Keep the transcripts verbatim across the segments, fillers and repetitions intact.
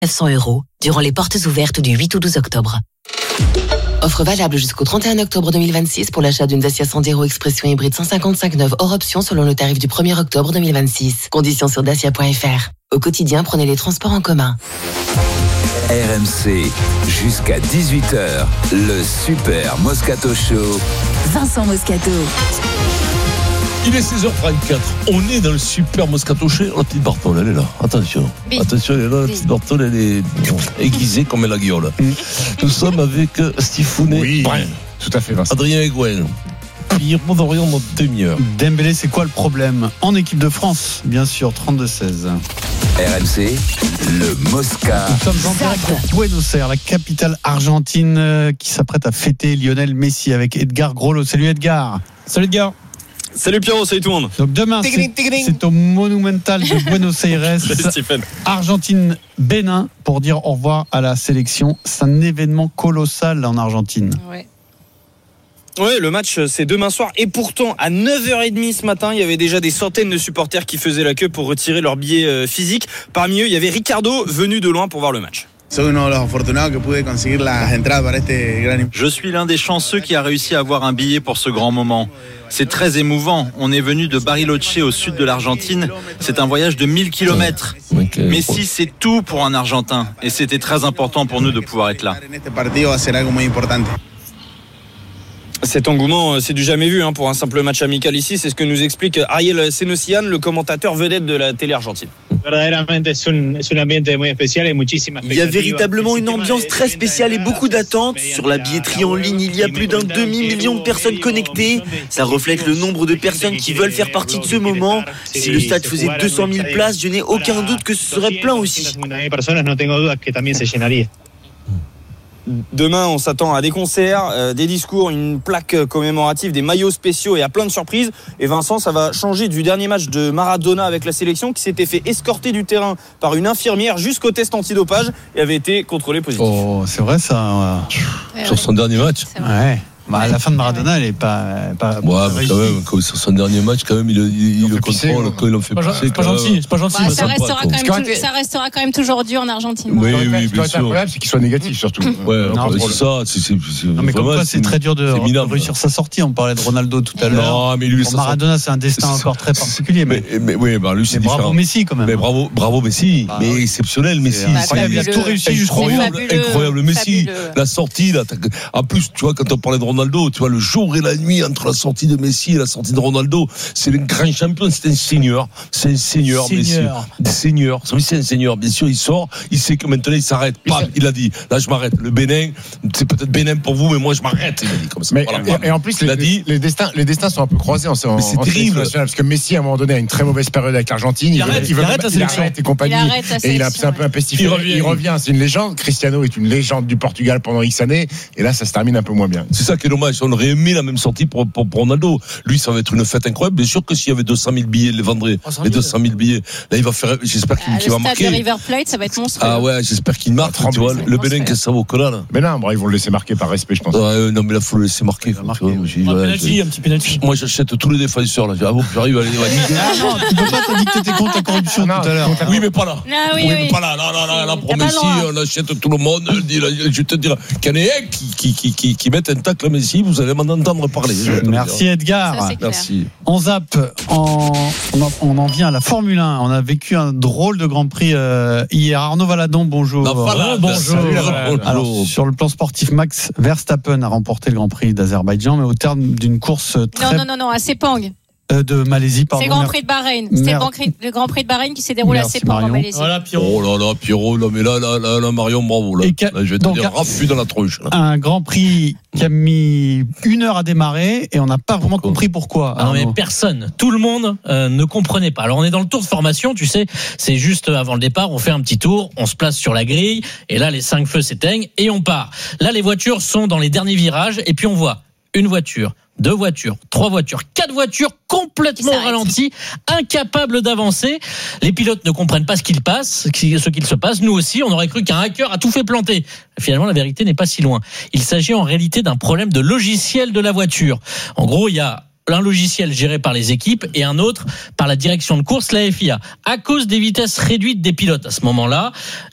neuf cents euros durant les portes ouvertes du huit au douze octobre. Offre valable jusqu'au trente et un octobre deux mille vingt-six pour l'achat d'une Dacia Sandero Expression hybride cent cinquante-cinq neuve hors option selon le tarif du premier octobre deux mille vingt-six. Conditions sur dacia point f r. Au quotidien, prenez les transports en commun. R M C, jusqu'à dix-huit heures, le Super Moscato Show. Vincent Moscato. Il est seize heures trente-quatre. On est dans le Super Moscato Show. La petite Bartole, elle est là. Attention. Oui. Attention, elle est là. La petite Bartole, elle est aiguisée comme la gueule. Nous sommes avec Steve Founet. Oui, tout à fait, Vincent. Adrien Egouin. Pierrot Dorion dans demi-heure. Dembélé, c'est quoi le problème? En équipe de France, bien sûr, trente-deux seize. R M C, le Mosca. Nous sommes en direct de Buenos Aires, la capitale argentine euh, qui s'apprête à fêter Lionel Messi avec Edgar Grollo. Salut Edgar. Salut Edgar. Salut Pierrot, salut tout le monde. Donc demain, c'est, c'est au Monumental de Buenos Aires. Argentine-Bénin pour dire au revoir à la sélection. C'est un événement colossal en Argentine. Ouais. Oui, le match c'est demain soir et pourtant à neuf heures trente ce matin, il y avait déjà des centaines de supporters qui faisaient la queue pour retirer leur billet euh, physique. Parmi eux, il y avait Ricardo venu de loin pour voir le match. Je suis l'un des chanceux qui a réussi à avoir un billet pour ce grand moment. C'est très émouvant. On est venu de Bariloche au sud de l'Argentine. C'est un voyage de mille kilomètres. Messi, c'est tout pour un Argentin. Et c'était très important pour nous de pouvoir être là. Cet engouement, c'est du jamais vu hein, pour un simple match amical ici. C'est ce que nous explique Ariel Senosian, le commentateur vedette de la télé argentine. Il y a véritablement une ambiance très spéciale et beaucoup d'attentes. Sur la billetterie en ligne, il y a plus d'un demi-million de personnes connectées. Ça reflète le nombre de personnes qui veulent faire partie de ce moment. Si le stade faisait deux cent mille places, je n'ai aucun doute que ce serait plein aussi. Demain, on s'attend à des concerts, euh, des discours, une plaque commémorative, des maillots spéciaux et à plein de surprises. Et Vincent, ça va changer du dernier match de Maradona avec la sélection qui s'était fait escorter du terrain par une infirmière jusqu'au test antidopage et avait été contrôlé positif. Oh, c'est vrai ça. Ouais, Sur ouais. son dernier match. Ouais. Bah, la fin de Maradona, elle est pas. pas Ouais, mais quand même, quand, sur son dernier match, quand même, il, il, il le contrôle, pisser, quand il en fait C'est pisser. pas gentil, c'est pas gentil. Bah, c'est ça, sympa, restera quoi. quand même tout- ça restera quand même toujours dur en Argentine. Oui, Ce qui aurait oui, été bien sûr. incroyable, c'est qu'il soit négatif surtout. Ouais, Non, après, drôle. c'est ça. C'est, c'est, c'est, Non, mais comme vraiment, quoi, c'est très dur de c'est de minable. réussir sa sortie. On parlait de Ronaldo tout à l'heure. Non, mais lui, Bon, ça Maradona, c'est un destin c'est- encore très particulier. Mais, Mais, mais oui, bah lui, c'est mais bravo différent. Messi quand même. Mais bravo, bravo Messi. Bah, mais oui. exceptionnel, Messi. C'est C'est incroyable. Il a tout réussi jusqu'au bout. incroyable, Fabuleux, incroyable Messi. fabuleux. La sortie, là. t'as- En plus, tu vois, quand on parlait de Ronaldo, tu vois, le jour et la nuit entre la sortie de Messi et la sortie de Ronaldo, c'est le grand champion, c'est un seigneur. C'est un seigneur, Messi. Seigneur. Seigneur. Oui, c'est un seigneur. Bien sûr, il sort, il sait que maintenant il s'arrête. Bam, il a dit, là, je m'arrête. Le Bénin, c'est peut-être Bénin pour vous, mais moi, je m'arrête. Il a dit comme ça. Mais, Voilà, et, et en plus, il les, a dit, les, destins, les destins sont un peu croisés en, en, Mais c'est en terrible. sélection nationale, parce que Messi, à un moment donné, a une très mauvaise période avec l'Argentine. Il arrête, veut, il veut- arrête la sélection. arrête et compagnie. Il arrête la et il a sélection, c'est un peu un pestiféré. Il revient. Il revient, c'est une légende. Cristiano est une légende du Portugal pendant X années. Et là, ça se termine un peu moins bien. c'est ça qui est dommage. On aurait aimé la même sortie pour, pour, pour Ronaldo. Lui, ça va être une fête incroyable. Bien sûr que s'il y avait deux cent mille billets, il les vendrait. Les deux cent mille billets. Là, il va faire, j'espère qu'il, Ah, qu'il le va stade de marquer. River Plate, ça va être monstrueux. Ah ouais, j'espère qu'il marque. trembler, Tu vois, ça le va Bénin, être qu'est-ce que ça vaut que là, là. Mais non, bon, ils vont le laisser marquer par respect, je pense. Ouais, non, mais là, faut le laisser marquer. quoi, marquer, tu vois. oui. J'ai- ouais, j'ai- un petit penalty. Moi, j'achète tous les défenseurs, là. Ah bon, j'arrive à les, Ah non, tu peux pas, t'as dit que t'étais contre la corruption Non, tout à l'heure. Oui, mais pas là. Ah oui, oui, oui. mais pas là. Là, là, là, là, pour T'as pas le Messi, droit. on achète tout le monde. Je dis, là, je vais te dire, qu'il y en ait un qui, qui, qui, qui, qui mette un tacle à Messi, vous allez m'en entendre parler. je vais te le Merci dire. Edgar. Ça, c'est clair. Merci. On zappe, en, on, en, on en vient à la Formule un. On a vécu un drôle de Grand Prix euh, hier. Arnaud Valadon, bonjour. La Valade. bonjour. Salut, la Valade. Alors, Bonjour. sur le plan sportif, Max Verstappen a remporté le Grand Prix d'Azerbaïdjan, mais au terme d'une course très Non, non, non, non, à Sepang. euh, de Malaisie, pardon. C'est le Grand Prix de Bahreïn. C'était le Merde. Grand Prix, le Grand Prix de Bahreïn qui s'est déroulé Merci, à Sepang en Marion. Malaisie. Voilà, Pierrot. Oh là là, Pierrot, là, mais là, là, là, là Marion, bravo. Là. Et qu'a- Là, je vais te donc, dire, un- raffut dans la tronche. Là. Un Grand Prix qui a mis une heure à démarrer et on n'a pas vraiment compris pourquoi. Ah non, mais Arnaud. personne, tout le monde euh, ne comprenait pas. Alors on est dans le tour de formation, tu sais, c'est juste avant le départ, on fait un petit tour, on se place sur la grille et là les cinq feux s'éteignent et on part. Là les voitures sont dans les derniers virages et puis on voit une voiture, deux voitures, trois voitures, quatre voitures complètement Qui au s'arrêtent. ralenti, incapables d'avancer. Les pilotes ne comprennent pas ce qu'il passe, ce qu'il se passe. Nous aussi, on aurait cru qu'un hacker a tout fait planter. Finalement, la vérité n'est pas si loin. Il s'agit en réalité d'un problème de logiciel de la voiture. En gros, il y a un logiciel géré par les équipes et un autre par la direction de course, la F I A. À cause des vitesses réduites des pilotes à ce moment-là,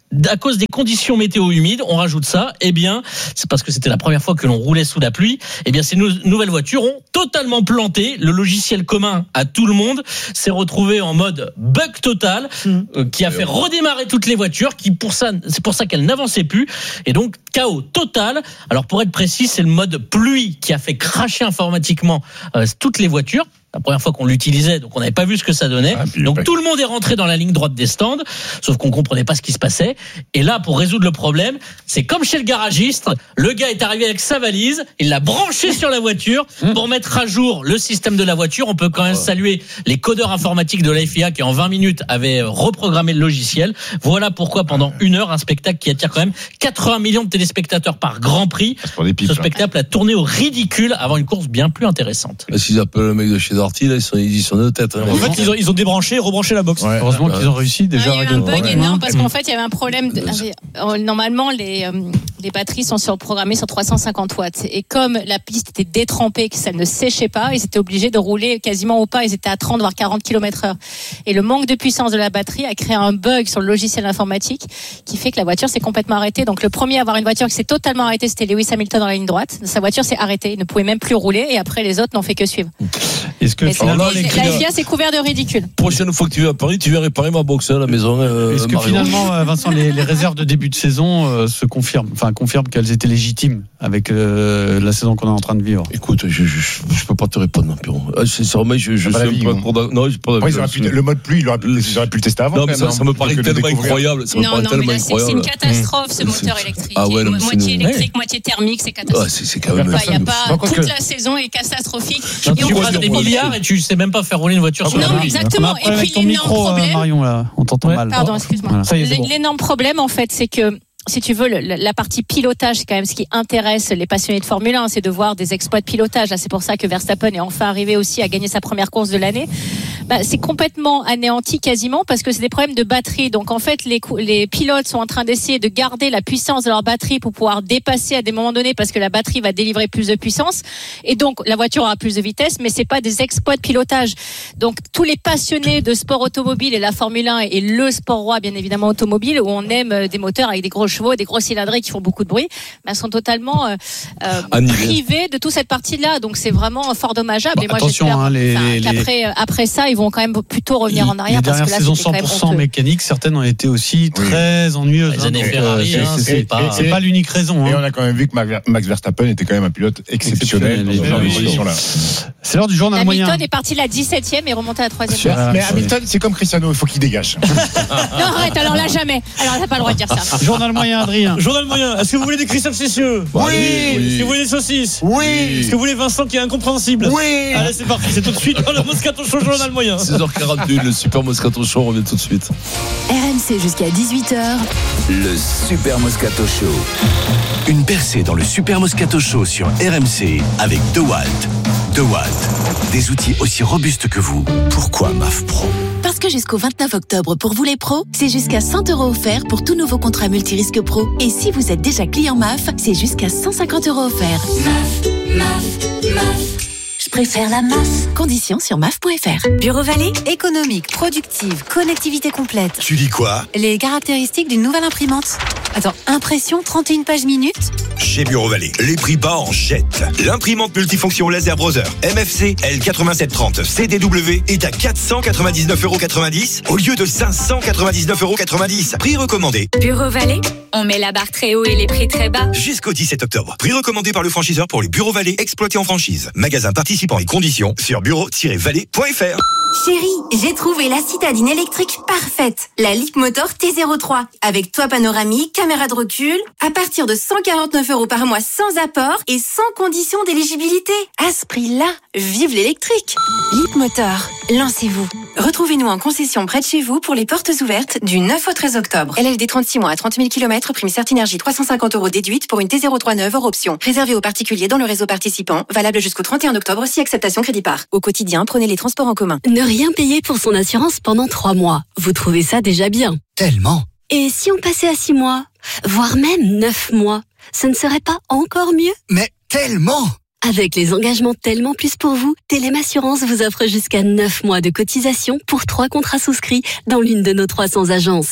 à cause des conditions météo humides, on rajoute ça, eh bien, c'est parce que c'était la première fois que l'on roulait sous la pluie, eh bien, ces nou- nouvelles voitures ont totalement planté. Le logiciel commun à tout le monde s'est retrouvé en mode bug total, mmh. euh, qui a fait redémarrer toutes les voitures, qui pour ça, c'est pour ça qu'elles n'avançaient plus, et donc chaos total. Alors pour être précis, c'est le mode pluie qui a fait cracher informatiquement euh, toutes les voitures. La première fois qu'on l'utilisait, donc on n'avait pas vu ce que ça donnait. Ah, donc tout le monde est rentré dans la ligne droite des stands, sauf qu'on comprenait pas ce qui se passait. Et là, pour résoudre le problème, c'est comme chez le garagiste, le gars est arrivé avec sa valise, il l'a branché sur la voiture pour mettre à jour le système de la voiture. On peut quand même saluer les codeurs informatiques de l'A F I A qui en vingt minutes avaient reprogrammé le logiciel. Voilà pourquoi pendant une heure, un spectacle qui attire quand même quatre-vingts millions de téléspectateurs par Grand Prix. Ce spectacle a tourné au ridicule avant une course bien plus intéressante. S'ils appellent le mec de chez Darty, là, ils sont, ils sont de tête. Hein. En fait, ils ont, ils ont débranché et rebranché la box. Ouais. Heureusement ouais. qu'ils ont réussi déjà. Ah, il y a eu un bug énorme parce qu'en fait, il y avait un problème. De, normalement, les, euh, les batteries sont surprogrammées sur trois cent cinquante watts. Et comme la piste était détrempée, que ça ne séchait pas, ils étaient obligés de rouler quasiment au pas. Ils étaient à trente voire quarante kilomètres heure. Et le manque de puissance de la batterie a créé un bug sur le logiciel informatique qui fait que la voiture s'est complètement arrêtée. Donc, le premier à avoir une voiture qui s'est totalement arrêtée, c'était Lewis Hamilton dans la ligne droite. Sa voiture s'est arrêtée. Il ne pouvait même plus rouler. Et après, les autres n'ont fait que suivre. Est-ce que finalement, la F I A s'est couvert de ridicule. Prochaine fois que tu vas à Paris, tu vas réparer ma box à la maison. Euh, Est-ce que Mario. finalement, Vincent, les, les réserves de début de saison euh, se confirment, enfin confirment qu'elles étaient légitimes avec euh, la saison qu'on est en train de vivre? Écoute, je, je, je peux pas te répondre, Pierrot. Ah, c'est sûrement, je, je suis un peu d'accord. Non, j'ai pas Après, ils auraient pu, le mode pluie, ils auraient pu, ils auraient pu le tester avant. Non, mais ça, ça me paraît tellement incroyable. Ça me non, paraît non, tellement mais là, c'est, c'est une catastrophe, ce moteur électrique. Ah ouais, non, moitié électrique, moitié thermique, c'est catastrophique. Ah, c'est, c'est quand même. Il y a pas, toute la saison est catastrophique. Tu passes des milliards et tu sais même pas faire rouler une voiture sur la Non, exactement. Et puis l'énorme micro, problème. Marion, là, on t'entend mal. Pardon, excuse-moi. Voilà. Ça y est, c'est bon. L'énorme problème, en fait, c'est que si tu veux, le, la partie pilotage, c'est quand même ce qui intéresse les passionnés de Formule un, c'est de voir des exploits de pilotage. Là, c'est pour ça que Verstappen est enfin arrivé aussi à gagner sa première course de l'année. Bah, c'est complètement anéanti quasiment parce que c'est des problèmes de batterie. Donc en fait, les, les pilotes sont en train d'essayer de garder la puissance de leur batterie pour pouvoir dépasser à des moments donnés parce que la batterie va délivrer plus de puissance et donc la voiture aura plus de vitesse, mais c'est pas des exploits de pilotage. Donc tous les passionnés de sport automobile et la Formule un et le sport roi bien évidemment automobile où on aime des moteurs avec des gros chevaux, des gros cylindrés qui font beaucoup de bruit, bah, sont totalement euh, euh, privés de toute cette partie-là. Donc c'est vraiment fort dommageable. Bon, et moi attention, j'espère hein, les, les, qu'après après ça, ils vont quand même plutôt revenir en arrière les parce que là saisons c'était quand même cent pour cent honteux. mécaniques, certaines ont été aussi très ennuyeuses. Les années hein, Ferrari, euh, hein, c'est, c'est, c'est, pas, c'est pas l'unique raison. Et Hein. on a quand même vu que Max Verstappen était quand même un pilote exceptionnel dans Exceptionnel, ces conditions-là. C'est l'heure du journal moyen. Hamilton est parti la dix-septième et remonté à la troisième place. Voilà. Mais Hamilton, c'est comme Cristiano, il faut qu'il dégage. Non, arrête, alors là jamais. Alors t'as pas le droit de dire ça. Journal moyen, Adrien. Journal moyen. Est-ce que vous voulez des Christophe Cessieux? Oui. Est-ce que vous voulez des saucisses? Oui. Est-ce que vous voulez Vincent qui est incompréhensible? Oui. Allez, c'est parti. C'est tout de suite dans le Moscato Show Journal moyen. seize heures quarante-une, le Super Moscato Show revient tout de suite. R M C jusqu'à dix-huit heures. Le Super Moscato Show. Une percée dans le Super Moscato Show sur R M C avec DeWalt. DeWalt, des outils aussi robustes que vous. Pourquoi M A F Pro? Parce que jusqu'au vingt-neuf octobre, pour vous les pros, c'est jusqu'à cent euros offerts pour tout nouveau contrat multirisque pro. Et si vous êtes déjà client M A F, c'est jusqu'à cent cinquante euros offerts. M A F, M A F, M A F. Je préfère la M A F. Conditions sur M A F point F R. Bureau Vallée, économique, productive, connectivité complète. Tu dis quoi? Les caractéristiques d'une nouvelle imprimante. Attends, impression trente et une pages minutes. Chez Bureau Vallée, les prix bas en jette. L'imprimante multifonction laser browser M F C L quatre-vingt-sept trente C D W est à quatre cent quatre-vingt-dix-neuf euros quatre-vingt-dix au lieu de cinq cent quatre-vingt-dix-neuf euros quatre-vingt-dix. Prix recommandé. Bureau Vallée, on met la barre très haut et les prix très bas. Jusqu'au dix-sept octobre. Prix recommandé par le franchiseur pour les Bureaux Vallée exploités en franchise. Magasin participant et conditions sur bureau tiret vallée point F R. Chérie, j'ai trouvé la citadine électrique parfaite. La Leapmotor T zéro trois. Avec toit panoramique, caméra de recul. À partir de cent quarante-neuf euros par mois sans apport et sans condition d'éligibilité. À ce prix-là, vive l'électrique. Leapmotor, lancez-vous. Retrouvez-nous en concession près de chez vous pour les portes ouvertes du neuf au treize octobre. L L D trente-six mois à trente mille kilomètres, prime Certinergie trois cent cinquante euros déduite pour une T zéro trois neuve hors option. Réservé aux particuliers dans le réseau participant. Valable jusqu'au trente et un octobre si acceptation crédit par. Au quotidien, prenez les transports en commun. Ne rien payer pour son assurance pendant trois mois. Vous trouvez ça déjà bien? Tellement. Et si on passait à six mois? Voire même neuf mois? Ce ne serait pas encore mieux? Mais tellement. Avec les engagements Tellement Plus pour vous, Télém Assurance vous offre jusqu'à neuf mois de cotisation pour trois contrats souscrits dans l'une de nos trois cents agences.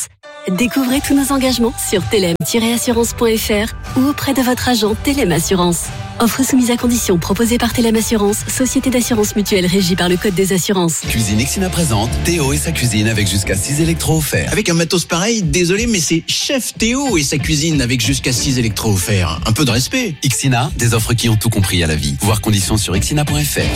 Découvrez tous nos engagements sur telem tiret assurance point f r ou auprès de votre agent Telem Assurance. Offre soumise à conditions proposée par Telem Assurance, société d'assurance mutuelle régie par le Code des assurances. Cuisine Ixina présente Théo et sa cuisine avec jusqu'à six électros offerts. Avec un matos pareil, désolé, mais c'est Chef Théo et sa cuisine avec jusqu'à six électros offerts. Un peu de respect. Ixina, des offres qui ont tout compris à la vie. Voir conditions sur ixina point f r.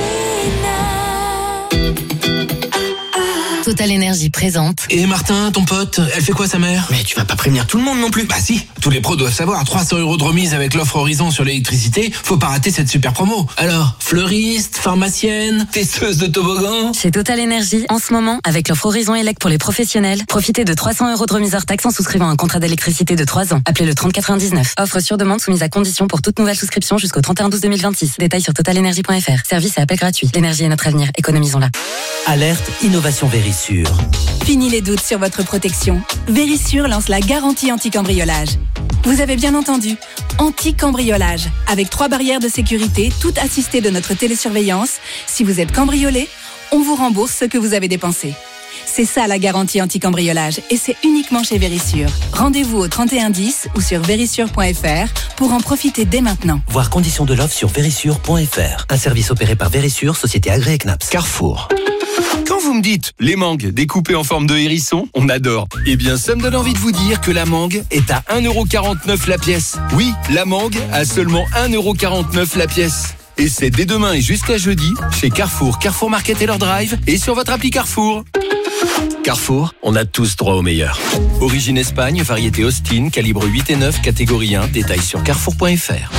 Total Énergie présente. Et Martin, ton pote, elle fait quoi sa mère? Mais tu vas pas prévenir tout le monde non plus. Bah si, tous les pros doivent savoir. trois cents euros de remise avec l'offre Horizon sur l'électricité. Faut pas rater cette super promo. Alors, fleuriste, pharmacienne, testeuse de toboggan. Chez Total Énergie, en ce moment, avec l'offre Horizon Elec pour les professionnels, profitez de trois cents euros de remise hors taxe en souscrivant un contrat d'électricité de trois ans. Appelez le trente quatre-vingt-dix-neuf. Offre sur demande soumise à condition pour toute nouvelle souscription jusqu'au trente et un douze deux mille vingt-six. Détails sur total énergie point f r. Service et appel gratuit. L'énergie est notre avenir. Économisons-la. Alerte, innovation Vérissure. Fini les doutes sur votre protection. Vérissure lance la garantie anti-cambriolage. Vous avez bien entendu, anti-cambriolage. Avec trois barrières de sécurité, toutes assistées de notre télésurveillance. Si vous êtes cambriolé, on vous rembourse ce que vous avez dépensé. C'est ça la garantie anti-cambriolage et c'est uniquement chez Vérissure. Rendez-vous au trente et un dix ou sur vérissure point f r pour en profiter dès maintenant. Voir conditions de l'offre sur vérissure point f r. Un service opéré par Vérissure, société agréée C N A P S. Carrefour. Quand vous me dites les mangues découpées en forme de hérisson, on adore. Eh bien, ça me donne envie de vous dire que la mangue est à un euro quarante-neuf la pièce. Oui, la mangue à seulement un euro quarante-neuf la pièce. Et c'est dès demain et jusqu'à jeudi chez Carrefour, Carrefour Market et leur drive et sur votre appli Carrefour. Carrefour, on a tous droit au meilleur. Origine Espagne, variété Austin, calibre huit et neuf, catégorie un, détails sur carrefour point f r.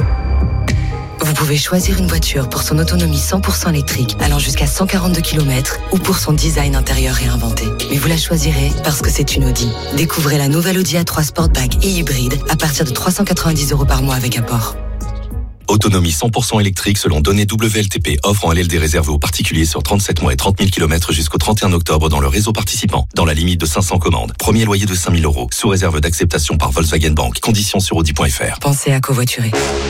Vous pouvez choisir une voiture pour son autonomie cent pour cent électrique allant jusqu'à cent quarante-deux kilomètres ou pour son design intérieur réinventé. Mais vous la choisirez parce que c'est une Audi. Découvrez la nouvelle Audi A trois Sportback et hybride à partir de trois cent quatre-vingt-dix euros par mois avec apport. Autonomie cent pour cent électrique selon données W L T P. Offre en L L D réservée aux particuliers sur trente-sept mois et trente mille kilomètres jusqu'au trente et un octobre dans le réseau participant. Dans la limite de cinq cents commandes. Premier loyer de cinq mille euros. Sous réserve d'acceptation par Volkswagen Bank. Conditions sur audi point f r. Pensez à covoiturer.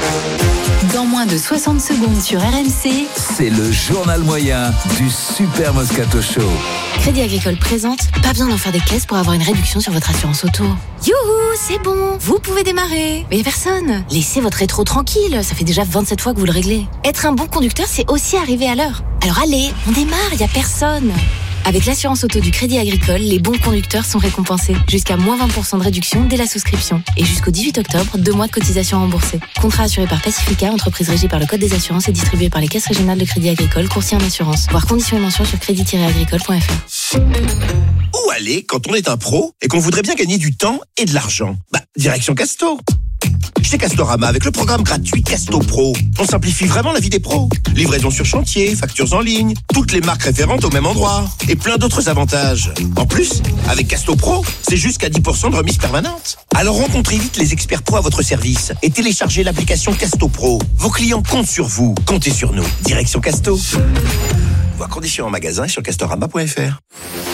Dans moins de soixante secondes sur R M C, c'est le journal moyen du Super Moscato Show. Crédit Agricole présente. Pas besoin d'en faire des caisses pour avoir une réduction sur votre assurance auto. Youhou, c'est bon, vous pouvez démarrer. Mais y a personne. Laissez votre rétro tranquille, ça fait déjà vingt-sept fois que vous le réglez. Être un bon conducteur, c'est aussi arriver à l'heure. Alors allez, on démarre, y a personne. Avec l'assurance auto du Crédit Agricole, les bons conducteurs sont récompensés. Jusqu'à moins vingt pour cent de réduction dès la souscription. Et jusqu'au dix-huit octobre, deux mois de cotisation remboursée. Contrat assuré par Pacifica, entreprise régie par le Code des assurances et distribué par les caisses régionales de Crédit Agricole, courtier en assurance. Voir conditions et mentions sur crédit tiret agricole point f r. Où aller quand on est un pro et qu'on voudrait bien gagner du temps et de l'argent? Bah, direction Casto. Chez Castorama, avec le programme gratuit Casto Pro, on simplifie vraiment la vie des pros. Livraison sur chantier, factures en ligne, toutes les marques référentes au même endroit et plein d'autres avantages. En plus, avec Casto Pro, c'est jusqu'à dix pour cent de remise permanente. Alors rencontrez vite les experts pro à votre service et téléchargez l'application Casto Pro. Vos clients comptent sur vous, comptez sur nous. Direction Casto. Voir conditions en magasin et sur castorama point f r.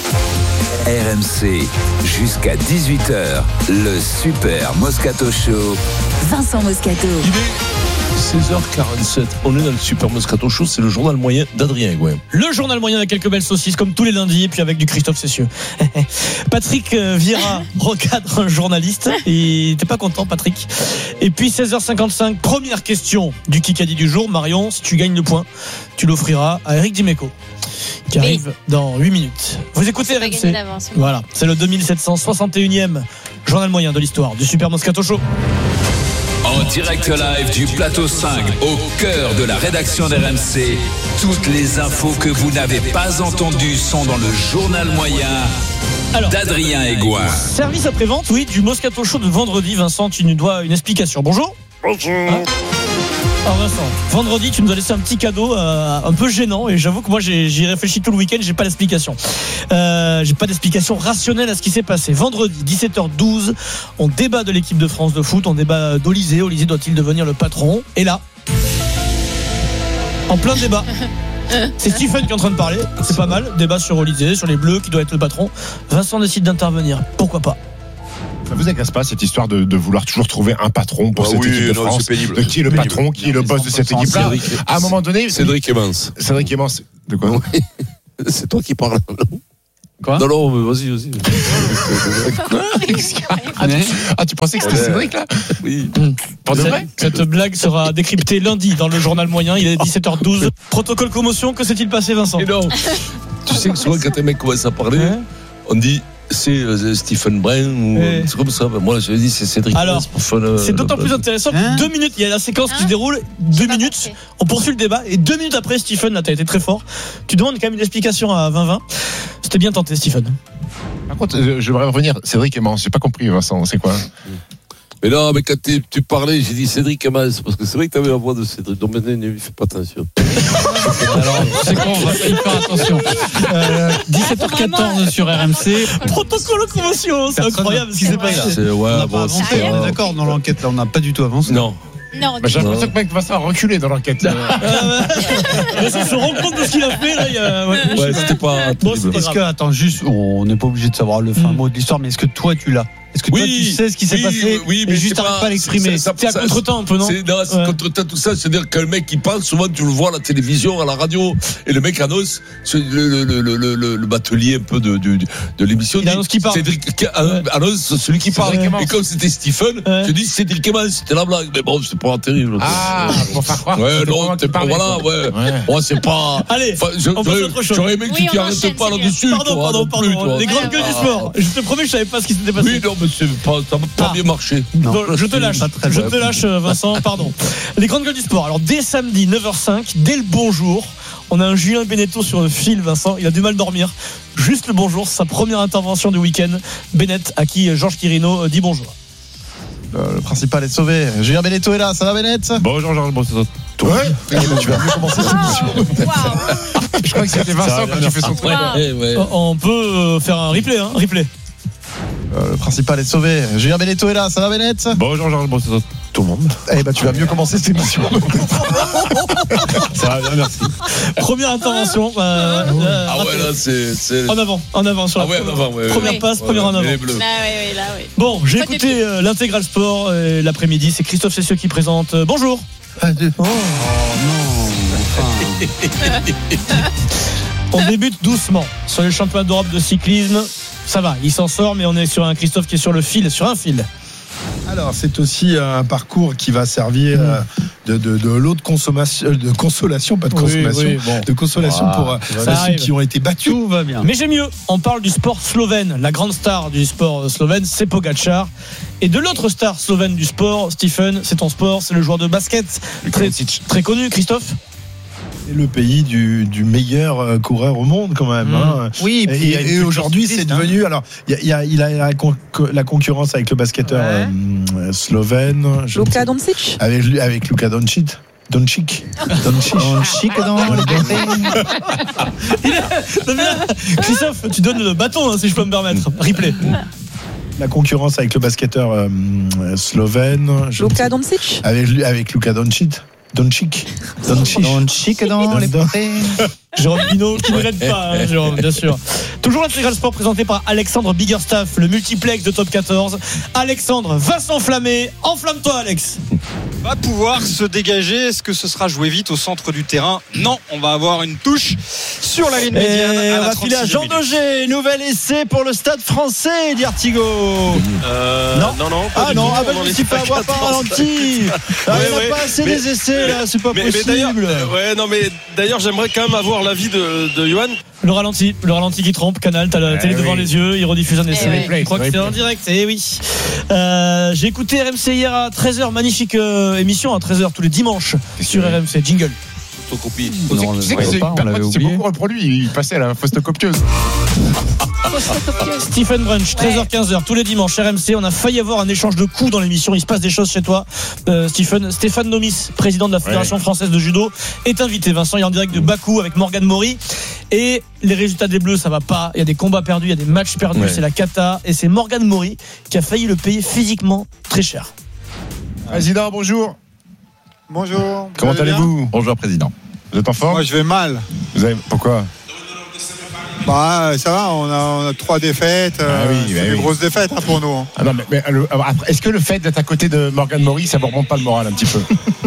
R M C, jusqu'à dix-huit heures, le Super Moscato Show. Vincent Moscato. Il est seize heures quarante-sept. On est dans le Super Moscato Show. C'est le journal moyen d'Adrien Gouin. Le journal moyen avec quelques belles saucisses comme tous les lundis et puis avec du Christophe Cessieux. Patrick Vieira recadre un journaliste. Il n'était pas content, Patrick. Et puis seize heures cinquante-cinq, première question du Kikadi du jour. Marion, si tu gagnes le point, tu l'offriras à Eric Dimeco, qui Oui. arrive dans huit minutes. Vous écoutez R M C. d'avance. Voilà, c'est le deux mille sept cent soixante et unième journal moyen de l'histoire du Super Moscato Show. En direct live du plateau cinq, au cœur de la rédaction d'R M C, toutes les infos que vous n'avez pas entendues sont dans le journal moyen d'Adrien Aigouin. Service après-vente, oui, du Moscato Show de vendredi. Vincent, tu nous dois une explication. Bonjour. Bonjour. Hein Alors Vincent, vendredi, tu nous as laissé un petit cadeau euh, un peu gênant et j'avoue que moi j'ai, j'y réfléchi tout le week-end, j'ai pas d'explication. Euh, j'ai pas d'explication rationnelle à ce qui s'est passé. Vendredi, dix-sept heures douze, on débat de l'équipe de France de foot, on débat d'Olysée. Olysée doit-il devenir le patron? Et là, en plein débat, c'est Stephen qui est en train de parler, c'est pas mal, débat sur Olysée, sur les Bleus, qui doit être le patron. Vincent décide d'intervenir, pourquoi pas? Ça vous agace pas cette histoire de, de vouloir toujours trouver un patron pour Ah cette oui, équipe de non, France, c'est pénible. de qui est le C'est patron, pénible. qui est le boss de cette équipe-là? Cédric, À un moment donné, Cédric Evans. Cédric Evans, de quoi? C'est toi qui parles. Quoi ? Non, non, mais vas-y, vas-y. ah, tu, ah, tu pensais que c'était Cédric là ? Oui. Pour de Cette, vrai ? cette blague sera décryptée lundi dans le journal moyen. Il est dix-sept heures douze. Protocole commotion, que s'est-il passé, Vincent ? Et non. Tu sais que souvent, quand un mec commence à parler, ouais. on dit. C'est euh, Stephen Brun ou ouais. c'est comme ça. Ben, moi, je dis c'est Cédric. Alors, euh, c'est d'autant plus intéressant que hein deux minutes. Il y a la séquence hein qui se déroule. Deux minutes. On poursuit le débat et deux minutes après, Stephen, là, t'as été très fort. Tu demandes quand même une explication à vingt vingt. C'était bien tenté, Stephen. Par contre, je voudrais revenir. Cédric Eman, j'ai pas compris, Vincent. C'est quoi ? Mais non, mais quand tu parlais, j'ai dit Cédric Emas, parce que c'est vrai que tu avais la voix de Cédric. Donc maintenant, ne lui fais pas attention. Alors, c'est quoi, on va y faire attention. Euh, dix-sept heures quatorze sur R M C. Protocole commotion, c'est incroyable ce qui s'est passé. Ouais, on n'a bon, pas avancé, on est d'accord, dans l'enquête, là, on n'a pas du tout avancé. Non. Non, bah, j'ai l'impression que mec Vincent a reculé dans l'enquête. Il se rend compte de ce qu'il a fait là. Il y a... ouais, ouais c'était pas. Bon, c'est est-ce que attends juste, on n'est pas obligé de savoir le fin mot de l'histoire, mais est-ce que toi tu l'as ? Est-ce que oui, toi tu sais ce qui s'est oui, passé oui, mais juste t'arrives pas à l'exprimer. C'est à contre-temps un peu, non ? C'est, non, c'est ouais. contre-temps tout ça. C'est-à-dire que le mec qui parle, souvent tu le vois à la télévision, à la radio, et le mec annonce le, le, le, le, le, le batelier un peu de, de, de l'émission. Il annonce qui parle. Cédric annonce celui qui parle. Et comme c'était Stephen, ouais. je dis Cédric Eman, c'était la blague. Mais bon, c'est pas terrible. Ah, pour faire croire. Ouais, non, t'es pas, voilà, ouais. Moi, c'est pas. Allez, on passe à autre chose. J'aurais aimé que tu t'y arrêtes pas là-dessus. Pardon, pardon, pardon. Les grandes gueules du sport. Je te promets, je savais pas ce qui s'était passé. Oui, non, mais c'est pas. Pas ah. bien marché. Non, non, je te lâche, je te lâche, Vincent. Pardon. Les grandes gueules du sport. Alors dès samedi neuf heures cinq, dès le bonjour, on a un Julien Beneteau sur le fil. Vincent, il a du mal à dormir. Juste le bonjour, sa première intervention du week-end. Bennett, à qui Georges Quirino dit bonjour. Le, le principal est sauvé. Julien Beneteau est là. Ça va, Bennett ? Bonjour, Georges. Bon, ouais. ouais. Tu vas mieux commencer cette émission. Je crois que c'était Vincent quand tu fais son truc. On peut faire un replay, hein, replay. Euh, le principal est sauvé. Julien Beneteau est là, ça va, Bennett ? Bonjour Georges, bon, c'est tout le monde. Eh ben tu vas mieux commencer cette émission. Ça va bien, merci. Première intervention. Euh, euh, ah ouais, là c'est, c'est. En avant, en avant sur la ah ouais, en avant, ouais, première ouais, passe, ouais, première ouais, en avant. Là, oui, oui, là, oui. Bon, j'ai Pas écouté euh, l'intégral sport euh, l'après-midi. C'est Christophe Cessieux qui présente. Euh, bonjour. Ah, de... Oh, non. On débute doucement sur les championnats d'Europe de cyclisme. Ça va, il s'en sort, mais on est sur un Christophe qui est sur le fil, sur un fil. Alors, c'est aussi un parcours qui va servir mmh. de, de, de lot de consommation, de consolation, pas de consommation, oui, oui, bon. de consolation ah, pour ceux qui ont été battus. Tout va bien. Mais j'ai mieux. On parle du sport slovène. La grande star du sport slovène, c'est Pogačar. Et de l'autre star slovène du sport, Stephen, c'est ton sport, c'est le joueur de basket très, très connu, Christophe. C'est le pays du, du meilleur coureur au monde quand même. Mmh. Hein. Oui. Et, et, et aujourd'hui, c'est devenu. Alors, il y a, il a la, con, la concurrence avec le basketteur ouais. euh, slovène. Luka Doncic. Avec avec Luka Doncic. Doncic. Doncic. Doncic dans les Christophe, tu donnes le bâton hein, si je peux me permettre. Replay. La concurrence avec le basketteur euh, slovène. Luka Doncic. Avec avec Luka Doncic. Doncic. Doncic. Doncic dans les portées. Jérôme Pinault qui ne l'aide pas, hein, Jérôme, bien sûr. Toujours l'intégral sport présenté par Alexandre Biggerstaff, le multiplex de Top quatorze. Alexandre va s'enflammer. Enflamme-toi, Alex. Va pouvoir se dégager. Est-ce que ce sera joué vite au centre du terrain ? Non, on va avoir une touche sur la ligne médiane. Et on va filer à Jean Daugé. Nouvel essai pour le Stade Français, dit Artigo. Euh, non, non, non. Ah non, ah ben je me suis fait avoir par ralenti. Ah, il n'y a pas assez mais, des essais là, c'est pas mais, possible. Mais d'ailleurs, ouais, non, mais d'ailleurs, j'aimerais quand même avoir l'avis de, de Johan. Le ralenti, le ralenti qui trompe. Canal, t'as la eh télé oui. devant les yeux, il rediffuse un essai. Eh oui. Je crois que c'est en direct. Eh oui. Euh, j'ai écouté R M C hier à treize heures, magnifique euh, émission à treize heures tous les dimanches sur R M C. Jingle. Photocopie. Tu sais que c'est beaucoup reproduit. Il passait à la photocopieuse. Stephen Brunch, treize heures quinze heures tous les dimanches R M C. On a failli avoir un échange de coups dans l'émission. Il se passe des choses chez toi, euh, Stephen. Stéphane Nomis, président de la Fédération ouais. française de judo, est invité. Vincent est en direct de Bakou avec Morgane Maury. Et les résultats des Bleus, ça va pas. Il y a des combats perdus, il y a des matchs perdus. Ouais. C'est la cata. Et c'est Morgane Maury qui a failli le payer physiquement très cher. Président, bonjour. Bonjour. Comment allez-vous ? Bonjour, président. Vous êtes en forme ? Moi, je vais mal. Vous avez... Pourquoi ? Bah, ça va, on a, on a trois défaites. Ah euh, oui, c'est bah des oui. grosses défaites hein, pour nous. Hein. Ah non, mais, mais, alors, après, est-ce que le fait d'être à côté de Morgan Mori, ça vous remonte pas le moral un petit peu?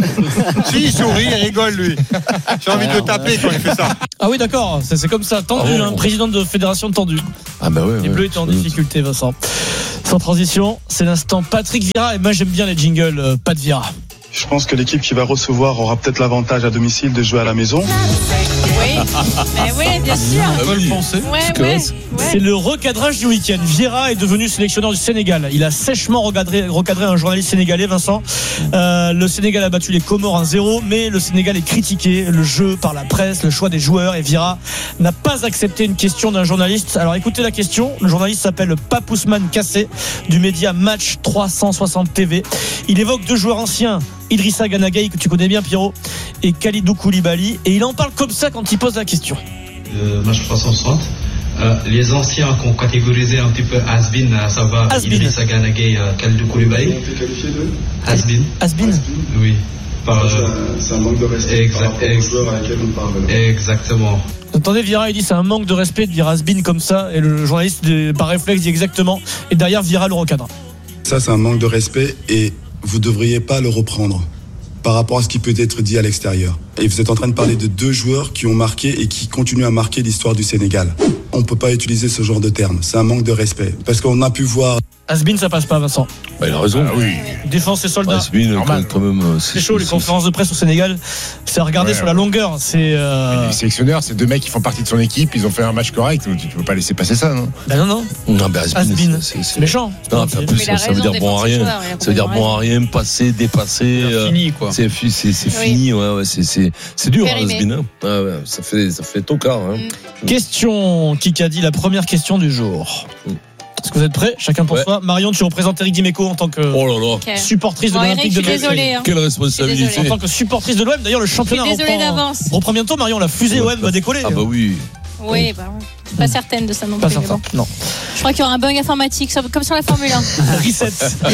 Si, il sourit, il rigole, lui. J'ai envie de le taper quand il fait ça. Ah oui, d'accord, c'est, c'est comme ça. Tendu, Ah bon. hein, président de fédération tendu. Ah bah ouais. Les ouais. Bleus étaient en difficulté, Vincent. Sans transition, c'est l'instant Patrick Vieira. Et moi, j'aime bien les jingles euh, Pat Vieira. Je pense que l'équipe qui va recevoir aura peut-être l'avantage à domicile de jouer à la maison. Oui, mais oui, bien sûr. Ah oui. Ouais, ouais, C'est le recadrage du week-end. Vieira est devenu sélectionneur du Sénégal. Il a sèchement recadré, recadré un journaliste sénégalais, Vincent. Euh, le Sénégal a battu les Comores un zéro, mais le Sénégal est critiqué. Le jeu par la presse, le choix des joueurs. Et Vieira n'a pas accepté une question d'un journaliste. Alors écoutez la question. Le journaliste s'appelle Papousman Kassé du média Match trois cent soixante T V. Il évoque deux joueurs anciens. Idrissa Gana Gueye, que tu connais bien, Pierrot, et Kalidou Koulibaly. Et il en parle comme ça quand il pose la question. Euh, match trois cent soixante. Euh, les anciens qu'on catégorisait un petit peu has-been, à savoir Has-been. Idrissa Gana Gueye, euh, Kalidou Koulibaly. Has-been. Has-been. Oui. Par, C'est euh, un- c'est un manque de respect par exact- rapport aux joueurs à laquelle on parle. Exactement. Attendez, Vieira, il dit c'est un manque de respect de dire has-been comme ça. Et le journaliste, par réflexe, dit exactement. Et derrière, Vieira le recadre. Ça, c'est un manque de respect et vous devriez pas le reprendre par rapport à ce qui peut être dit à l'extérieur. Et vous êtes en train de parler de deux joueurs qui ont marqué et qui continuent à marquer l'histoire du Sénégal. On peut pas utiliser ce genre de terme. C'est un manque de respect. Parce qu'on a pu voir... Has-been, ça passe pas, Vincent. Bah, il a raison. Ah oui. Défense et soldats. Has-been, Normal. quand, quand même. euh, C'est chaud, les conférences de presse au Sénégal. C'est à regarder Ouais, sur la ouais. longueur. C'est. Euh... Les sélectionneurs, c'est deux mecs qui font partie de son équipe, ils ont fait un match correct. Tu, tu peux pas laisser passer ça, non? Ben non, non. Non, mais Has-been, Has-been. c'est- c'est- C'est méchant. Non, puis en plus, Mais il a ça, ça veut raison, dire bon à défensif rien. joueur, il a Ça veut dire complètement bon à rien, passé, dépassé. euh, Fini, quoi. C'est, fi- c'est, c'est Oui. fini, ouais, ouais, c'est, c'est, c'est dur, hein, Périmé. Has-been, hein. Ah ouais, ça fait, ça fait tocard, hein. Question qui a dit la première question du jour. Est-ce que vous êtes prêts? Chacun pour Ouais. soi. Marion, tu représentes Eric Dimeco en tant que Oh là là. Ok. supportrice de Bon, l'Olympique Eric, de je suis Marseille. désolée. Hein. Quelle Je responsabilité. suis En tant que supportrice de l'O M, d'ailleurs le championnat Je suis désolée reprend, d'avance. reprend bientôt. Marion, la fusée O M va décoller. Ah bah oui. Oui, bah, ouais. Je suis pas certaine de ça non Pas plus. mais certain. bon. Non. Je crois qu'il y aura un bug informatique, sur- comme sur la Formule un. Reset.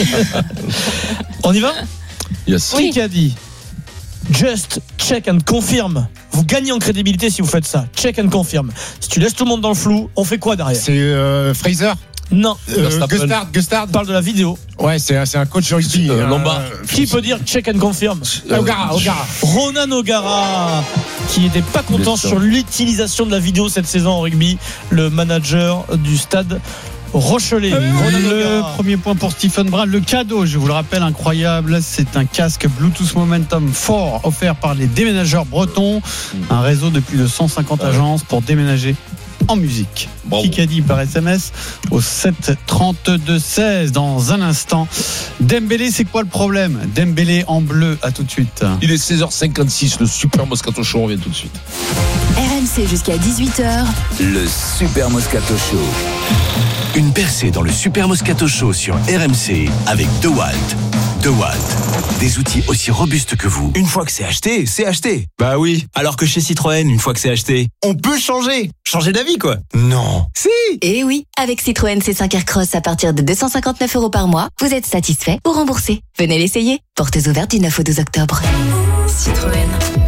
On y va? Yes. Oui. Qui a dit Just check and confirm. Vous gagnez en crédibilité si vous faites ça. Check and confirm. Si tu laisses tout le monde dans le flou, on fait quoi derrière? C'est euh, Fraser Non. euh, Verstappen. Gustard, Gustard. On parle de la vidéo. Ouais, c'est un, c'est un coach rugby. Euh, euh, Lombard. Qui peut dire check and confirm? Ah, O'Gara, O'Gara. Ronan O'Gara, qui n'était pas content Bien sûr. sur l'utilisation de la vidéo cette saison en rugby, le manager du stade Rochelet. Ronan Le O'Gara. premier point pour Stephen Brown. Le cadeau, je vous le rappelle, incroyable. C'est un casque Bluetooth Momentum Four offert par les déménageurs bretons. Un réseau de plus de cent cinquante agences pour déménager en musique. Bravo. Kikadi par S M S au sept trente-deux seize. Dans un instant, Dembélé, c'est quoi le problème? Dembélé en bleu, à tout de suite. Il est seize heures cinquante-six, le super Moscato Show, on revient tout de suite. R M C jusqu'à dix-huit heures. Le Super Moscato Show. Une percée dans le Super Moscato Show sur R M C avec DeWalt. DeWalt. Des outils aussi robustes que vous. Une fois que c'est acheté, c'est acheté. Bah oui. Alors que chez Citroën, une fois que c'est acheté, on peut changer. Changer d'avis, quoi. Non. Si. Et oui, avec Citroën C cinq Aircross à partir de deux cent cinquante-neuf euros par mois, vous êtes satisfait ou remboursé. Venez l'essayer. Portes ouvertes du neuf au douze octobre. Citroën.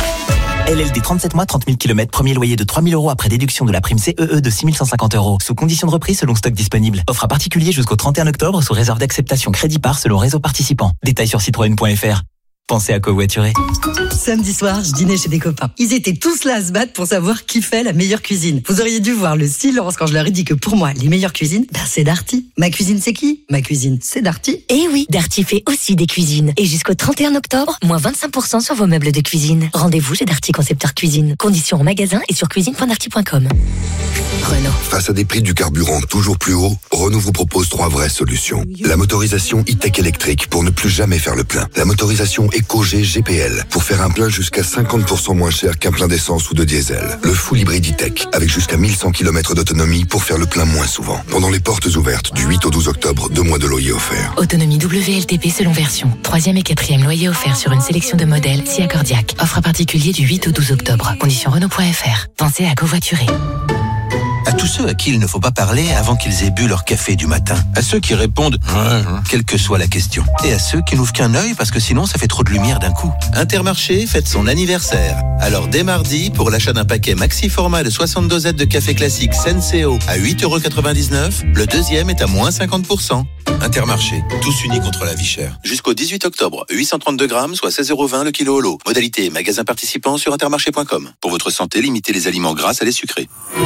L L D trente-sept mois, trente mille kilomètres, premier loyer de trois mille euros après déduction de la prime C E E de six mille cent cinquante euros. Sous condition de reprise selon stock disponible. Offre à particulier jusqu'au trente et un octobre sous réserve d'acceptation crédit par selon réseau participant. Détails sur citroën point f r. Pensez à covoiturer. Samedi soir, je dînais chez des copains. Ils étaient tous là à se battre pour savoir qui fait la meilleure cuisine. Vous auriez dû voir le silence quand je leur ai dit que pour moi, les meilleures cuisines, ben c'est Darty. Ma cuisine, c'est qui? Ma cuisine, c'est Darty. Et oui, Darty fait aussi des cuisines. Et jusqu'au trente et un octobre, moins vingt-cinq pour cent sur vos meubles de cuisine. Rendez-vous chez Darty Concepteur Cuisine. Conditions en magasin et sur cuisine point darty point com. Renault. Face à des prix du carburant toujours plus hauts, Renault vous propose trois vraies solutions. La motorisation e-tech électrique pour ne plus jamais faire le plein. La motorisation EcoG G P L pour faire un plein jusqu'à cinquante pour cent moins cher qu'un plein d'essence ou de diesel. Le full hybride e-tech avec jusqu'à mille cent kilomètres d'autonomie pour faire le plein moins souvent. Pendant les portes ouvertes du huit au douze octobre, deux mois de loyer offert. Autonomie W L T P selon version. Troisième et quatrième loyer offert sur une sélection de modèles si accordiaque. Offre à particulier du huit au douze octobre. Conditions Renault point f r. Pensez à covoiturer. À tous ceux à qui il ne faut pas parler avant qu'ils aient bu leur café du matin. À ceux qui répondent ouais, quelle que soit la question. Et à ceux qui n'ouvrent qu'un œil parce que sinon ça fait trop de lumière d'un coup. Intermarché fête son anniversaire. Alors dès mardi, pour l'achat d'un paquet maxi format de soixante dosettes de café classique Senseo à huit euros quatre-vingt-dix-neuf, le deuxième est à moins cinquante pour cent. Intermarché, tous unis contre la vie chère. Jusqu'au dix-huit octobre, huit cent trente-deux grammes, soit seize euros vingt le kilo au lot. Modalité magasin participant sur intermarché point com. Pour votre santé, limitez les aliments gras à les sucrés.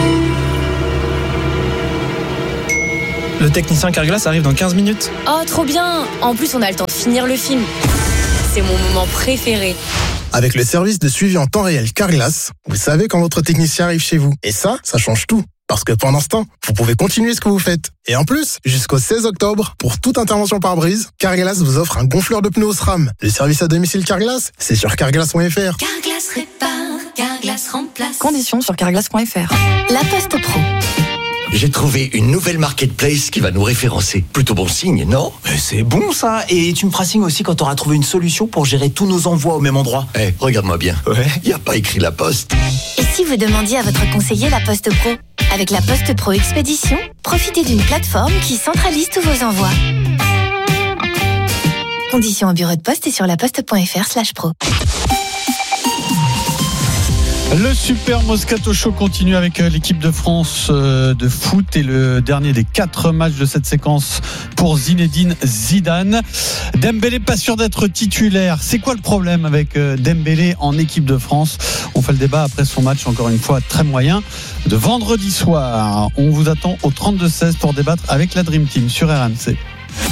Le technicien Carglass arrive dans quinze minutes. Oh, trop bien! En plus, on a le temps de finir le film. C'est mon moment préféré. Avec le service de suivi en temps réel Carglass, vous savez quand votre technicien arrive chez vous. Et ça, ça change tout. Parce que pendant ce temps, vous pouvez continuer ce que vous faites. Et en plus, jusqu'au seize octobre, pour toute intervention par brise, Carglass vous offre un gonfleur de pneus SRAM. Le service à domicile Carglass, c'est sur carglass point f r. Carglass répare, Carglass remplace. Conditions sur carglass point f r. La Poste Pro. J'ai trouvé une nouvelle marketplace qui va nous référencer. Plutôt bon signe, non? Mais c'est bon ça. Et tu me feras signe aussi quand tu auras trouvé une solution pour gérer tous nos envois au même endroit. Eh, hey, regarde-moi bien. Ouais. Y a pas écrit La Poste. Et si vous demandiez à votre conseiller La Poste Pro? Avec la Poste Pro Expédition, profitez d'une plateforme qui centralise tous vos envois. Conditions au bureau de poste et sur laposte point f r slash pro. Le Super Moscato Show continue avec l'équipe de France de foot et le dernier des quatre matchs de cette séquence pour Zinedine Zidane. Dembélé pas sûr d'être titulaire. C'est quoi le problème avec Dembélé en équipe de France? On fait le débat après son match, encore une fois très moyen, de vendredi soir. On vous attend au trente-deux seize pour débattre avec la Dream Team sur R M C.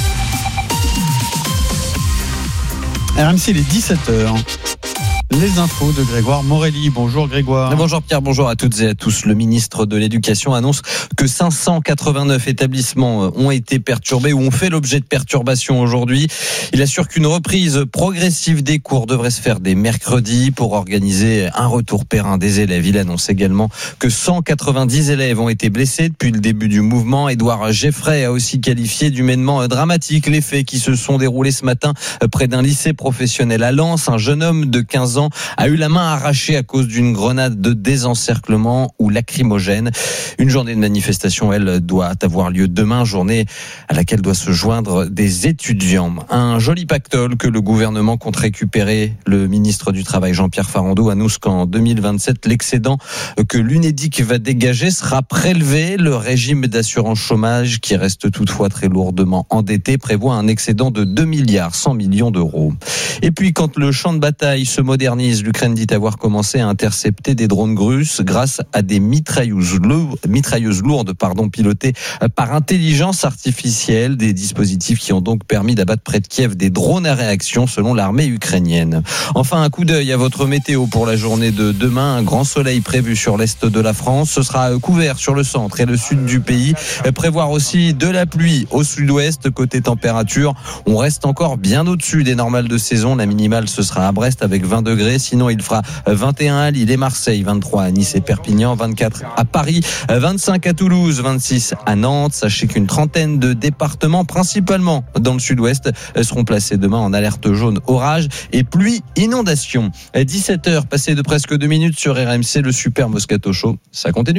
R M C, il est dix-sept heures. Les infos de Grégoire Morelli. Bonjour Grégoire. Bonjour Pierre, bonjour à toutes et à tous. Le ministre de l'Éducation annonce que cinq cent quatre-vingt-neuf établissements ont été perturbés ou ont fait l'objet de perturbations aujourd'hui. Il assure qu'une reprise progressive des cours devrait se faire dès mercredi pour organiser un retour périn des élèves. Il annonce également que cent quatre-vingt-dix élèves ont été blessés depuis le début du mouvement. Édouard Geffray a aussi qualifié d'humainement dramatique les faits qui se sont déroulés ce matin près d'un lycée professionnel à Lens. Un jeune homme de quinze ans a eu la main arrachée à cause d'une grenade de désencerclement ou lacrymogène. Une journée de manifestation, elle, doit avoir lieu demain, journée à laquelle doit se joindre des étudiants. Un joli pactole que le gouvernement compte récupérer. Le ministre du Travail, Jean-Pierre Farandou, annonce qu'en deux mille vingt-sept, l'excédent que l'Unédic va dégager sera prélevé. Le régime d'assurance chômage, qui reste toutefois très lourdement endetté, prévoit un excédent de deux milliards cent millions d'euros. Et puis, quand le champ de bataille se modernise, l'Ukraine dit avoir commencé à intercepter des drones russes grâce à des mitrailleuses lourdes, mitrailleuses lourdes pardon, pilotées par intelligence artificielle, des dispositifs qui ont donc permis d'abattre près de Kiev des drones à réaction selon l'armée ukrainienne. Enfin, un coup d'œil à votre météo pour la journée de demain. Un grand soleil prévu sur l'est de la France. Ce sera couvert sur le centre et le sud du pays. Prévoir aussi de la pluie au sud-ouest. Côté température, on reste encore bien au-dessus des normales de saison. La minimale, ce sera à Brest avec vingt degrés. Sinon, il fera vingt et un à Lille et Marseille, vingt-trois à Nice et Perpignan, vingt-quatre à Paris, vingt-cinq à Toulouse, vingt-six à Nantes. Sachez qu'une trentaine de départements, principalement dans le sud-ouest, seront placés demain en alerte jaune orage et pluie inondation. dix-sept heures, passées de presque deux minutes sur R M C, le Super Moscato Show. Ça continue.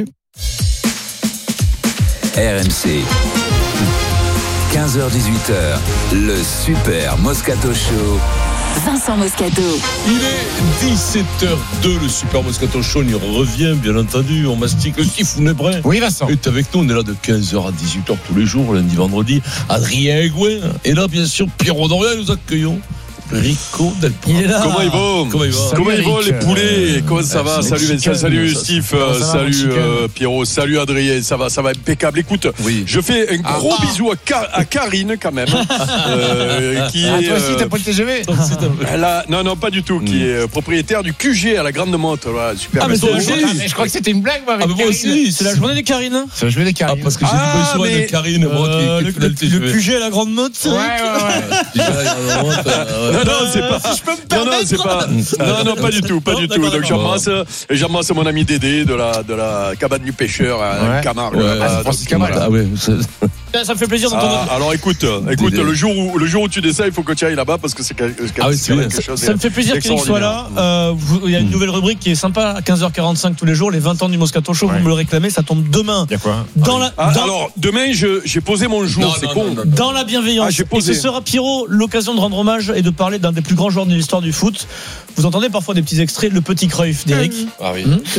R M C. quinze heures dix-huit heures, le Super Moscato Show. Vincent Moscato. Il est dix-sept heures deux, le Super Moscato Show. On y revient, bien entendu. On mastique le Stifounet Brun. Oui, Vincent. est avec nous. On est là de quinze heures à dix-huit heures tous les jours, lundi, vendredi. Adrien Aigouin. Et là, bien sûr, Pierrot Dorian, nous accueillons. Rico Del Prado. Comment ils vont? Comment ils vont? Comment ils vont les poulets? Comment ça va? Salut Salut Vincent, salut Steve, salut euh, Pierrot, salut Adrien, ça va, ça va impeccable. Écoute, oui. je fais un gros ah, bisou à, Car- à Karine quand même, euh, qui ah, est. Toi aussi, t'as pas le T G V? Elle a, non, non, pas du tout. Mm. Qui est propriétaire du Q G à la Grande Motte. Voilà, super. Ah mais, c'est ah, mais je crois que c'était une blague, moi. Avec ah, mais moi aussi, c'est la journée des Carines. C'est la journée des Carines. Ah, parce que j'ai ah, dit bonjour mais... de Karine, euh, moi qui, qui le, le, le Q G à la Grande Motte. Ouais, ouais, ouais. Non, non, c'est pas. Je peux me permettre. Non, non, c'est pas. Non, non, pas du tout, pas du tout. Donc j'embrasse, j'embrasse mon ami Dédé de la de la cabane du pêcheur à Camargue. Francis Camargue. Ah oui. Ça me fait plaisir d'entendre. Ah, alors écoute, écoute, le jour où le jour où tu descends, il faut que tu ailles là-bas parce que c'est quelque, ah oui, c'est quelque ça, chose. Ça me fait plaisir qu'il soit là. Euh, vous, il y a une nouvelle rubrique qui est sympa à quinze heures quarante-cinq tous les jours, les vingt ans du Moscato Show. Ouais. Vous me le réclamez, ça tombe demain. Il y a quoi dans la, ah, dans... Alors demain, je, j'ai posé mon jour. Non, c'est non, con. Non, non, non. Dans la bienveillance. Ah, j'ai posé. Et ce sera Pierrot l'occasion de rendre hommage et de parler d'un des plus grands joueurs de l'histoire du foot. Vous entendez parfois des petits extraits, le petit Cruyff d'Eric. Ah oui. Mmh.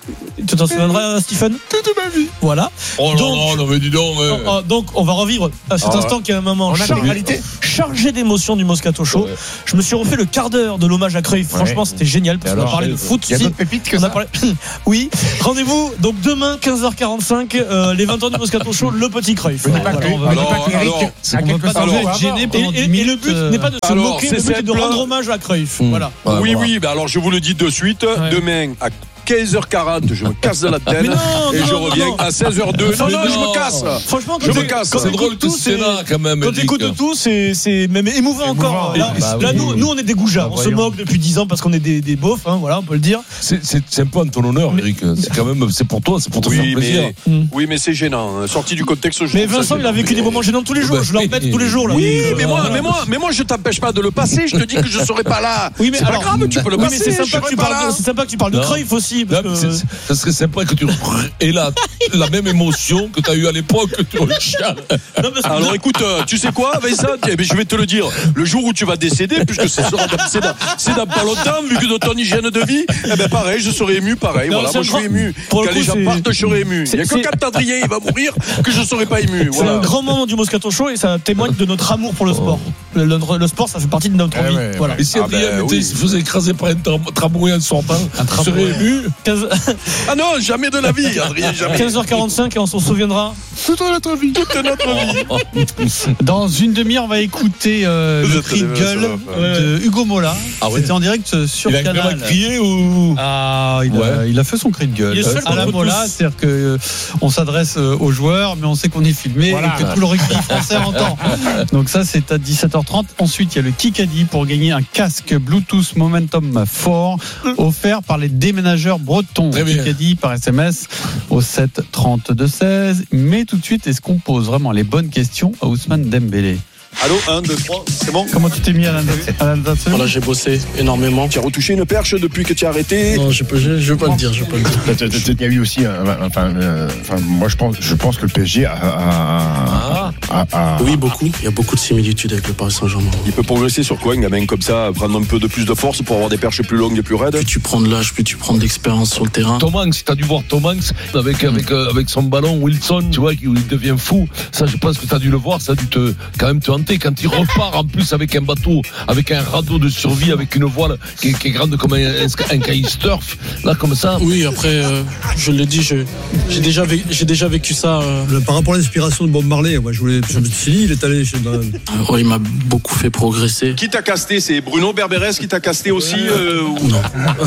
Tu t'en souviendras, Stephen? Toute ma vie. Voilà. Oh donc, non, non, mais dis donc. Mais... Oh, donc, on va revivre à cet ah, instant ouais. qui est un moment char- chargé d'émotions du Moscato Show. Ouais. Je me suis refait le quart d'heure de l'hommage à Cruyff. Franchement, ouais. c'était génial parce qu'on a parlé de foot. Il y a d'autres pépites que on ça. A parlé... oui. Rendez-vous donc demain quinze heures quarante-cinq, euh, les vingt ans du Moscato Show, le petit Cruyff. Voilà, voilà, on va alors, alors, c'est qu'on ne peut pas être gêné pendant dix minutes. Et le but n'est pas de se moquer, le but est de rendre hommage à Cruyff. Voilà. Oui, oui. Alors je vous le dis de suite. Demain à quinze heures quarante, je me casse de la tête non, et non, je non, reviens non. à seize heures deux. Non, non, je me casse. Franchement, je me casse. C'est drôle tout, c'est là quand même. Quand tu écoutes tout, c'est, c'est même émouvant, émouvant encore. Là, bah, là oui. nous, nous, on est des goujats. Bah, on se moque depuis dix ans parce qu'on est des, des beaufs, hein, voilà, on peut le dire. C'est, c'est, c'est un peu en ton honneur, Eric. C'est quand même, c'est pour toi, c'est pour te oui, faire plaisir. Mais, mm. Oui, mais c'est gênant. Sorti du contexte, je Mais Vincent, il a vécu des moments gênants tous les jours. Je leur répète tous les jours. Oui, mais moi, mais moi, mais moi, je t'empêche pas de le passer. Je te dis que je serai pas là. Oui, mais c'est pas grave, tu peux le passer. C'est sympa que tu parles de Cruyff aussi. Ça serait sympa que tu aies la, la même émotion que tu as eu à l'époque que tu chien. Alors écoute, euh, tu sais quoi, Vincent, eh bien, je vais te le dire. Le jour où tu vas décéder, puisque ce sera dans, c'est, dans, c'est dans pas longtemps, vu que de ton hygiène de vie, eh ben pareil, je serai ému, pareil. Non, voilà, moi je suis ému. Quand coup, les gens c'est... partent, je serai ému. Il n'y a que quand Adrien il va mourir que je ne serai pas ému. Voilà. C'est un grand moment du Moscato Show et ça témoigne de notre amour pour le sport. Le, le, le sport, ça fait partie de notre eh vie. Ouais, voilà. Et si Adrien ah ben, oui. se faisait écraser par un tramway en sortant, tu serais ému? Ah non, jamais de la vie, Adrien, jamais. quinze heures quarante-cinq et on s'en souviendra toute notre vie, toute notre vie. Dans une demi-heure, on va écouter euh, le cri de gueule de Hugo Mola. Ah ouais. C'était en direct sur il Canal. Il a crié ou Ah, il, ouais. a, il a fait son cri de gueule. Il est seul à la Mola, c'est-à-dire que euh, on s'adresse aux joueurs, mais on sait qu'on est filmé voilà. et que tout le rugby français entend. Donc ça, c'est à dix-sept heures trente. Ensuite, il y a le Kikadi pour gagner un casque Bluetooth Momentum Fort offert par les déménageurs bretons. Kikadi par S M S au sept trente-deux seize. Mais tout de suite, est-ce qu'on pose vraiment les bonnes questions à Ousmane Dembélé? Allô, un, deux, trois, c'est bon? Comment tu t'es mis à l'Alsace? Voilà, j'ai bossé énormément. Tu as retouché une perche depuis que tu as arrêté? Non, je peux, je, je veux pas le dire, je veux pas le dire. Il y a eu aussi, enfin, euh, enfin, moi je pense, je pense que le P S G a, a, a, a, a oui, beaucoup. Il y a beaucoup de similitudes avec le Paris Saint-Germain. Il peut progresser sur quoi, un gamin comme ça, prendre un peu de plus de force pour avoir des perches plus longues et plus raides? Plus tu prends de l'âge, plus tu prends d'expérience sur le terrain. Tom Hanks, t'as dû voir Tom Hanks avec, mm. avec, euh, avec son ballon Wilson, tu vois, il devient fou. Ça, je pense que t'as dû le voir, ça a dû te, quand même te hanter quand il repart. En plus avec un bateau, avec un radeau de survie, avec une voile qui est, qui est grande comme un, un, un kitesurf, là comme ça. Oui, après, euh, je l'ai dit, je, j'ai, déjà vécu, j'ai déjà vécu ça. Euh... Par rapport à l'inspiration de Bob Marley, moi, je, voulais, je me suis dit, il est allé chez. Euh, ouais, il m'a beaucoup fait progresser. Qui t'a casté? C'est Bruno Berberes qui t'a casté aussi euh, ou... Non.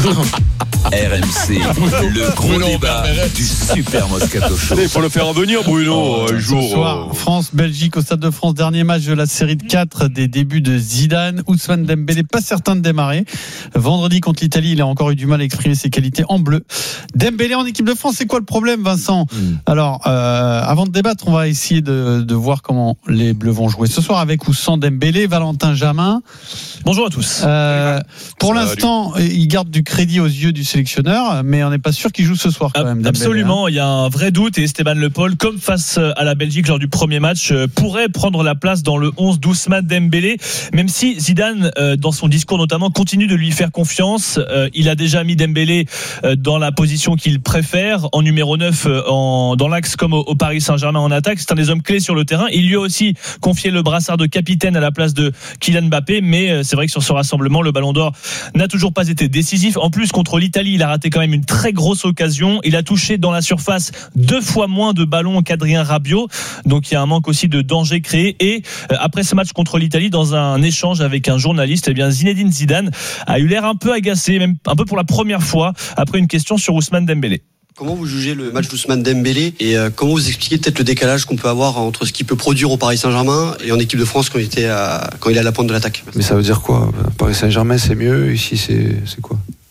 R M C, le gros Bruno débat Berberes. Du Super Moscato Show. Il faut le faire revenir, Bruno, oh, un jour. Ce soir, euh... France-Belgique au Stade de France, dernier match de la série de quatre des débuts de Zidane. Ousmane Dembélé, pas certain de démarrer. Vendredi contre l'Italie, il a encore eu du mal à exprimer ses qualités en bleu. Dembélé en équipe de France, c'est quoi le problème, Vincent? mm. Alors, euh, avant de débattre, on va essayer de, de voir comment les Bleus vont jouer ce soir avec ou sans Dembélé. Valentin Jamin. Bonjour à tous. Euh, pour Salut. l'instant, il garde du crédit aux yeux du sélectionneur, mais on n'est pas sûr qu'il joue ce soir quand même. Dembélé, Absolument, hein. Il y a un vrai doute et Esteban Le Paul, comme face à la Belgique lors du premier match, pourrait prendre la place dans le onze d'Ousmane Dembélé. Même si Zidane, euh, dans son discours notamment, continue de lui faire confiance. Euh, il a déjà mis Dembélé euh, dans la position qu'il préfère, en numéro neuf, euh, en, dans l'axe comme au, au Paris Saint-Germain en attaque. C'est un des hommes clés sur le terrain. Il lui a aussi confié le brassard de capitaine à la place de Kylian Mbappé, mais euh, c'est vrai que sur ce rassemblement, le Ballon d'Or n'a toujours pas été décisif. En plus, contre l'Italie, il a raté quand même une très grosse occasion. Il a touché dans la surface deux fois moins de ballons qu'Adrien Rabiot. Donc il y a un manque aussi de danger créé. Et euh, après ce match contre l'Italie, dans un échange avec un journaliste, eh bien Zinedine Zidane a eu l'air un peu agacé, même un peu pour la première fois, après une question sur Ousmane Dembélé. Comment vous jugez le match d'Ousmane Dembélé et euh, comment vous expliquez peut-être le décalage qu'on peut avoir entre ce qu'il peut produire au Paris Saint-Germain et en équipe de France quand il, était à, quand il est à la pointe de l'attaque? Mais ça veut dire quoi? Paris Saint-Germain c'est mieux, ici c'est, c'est quoi?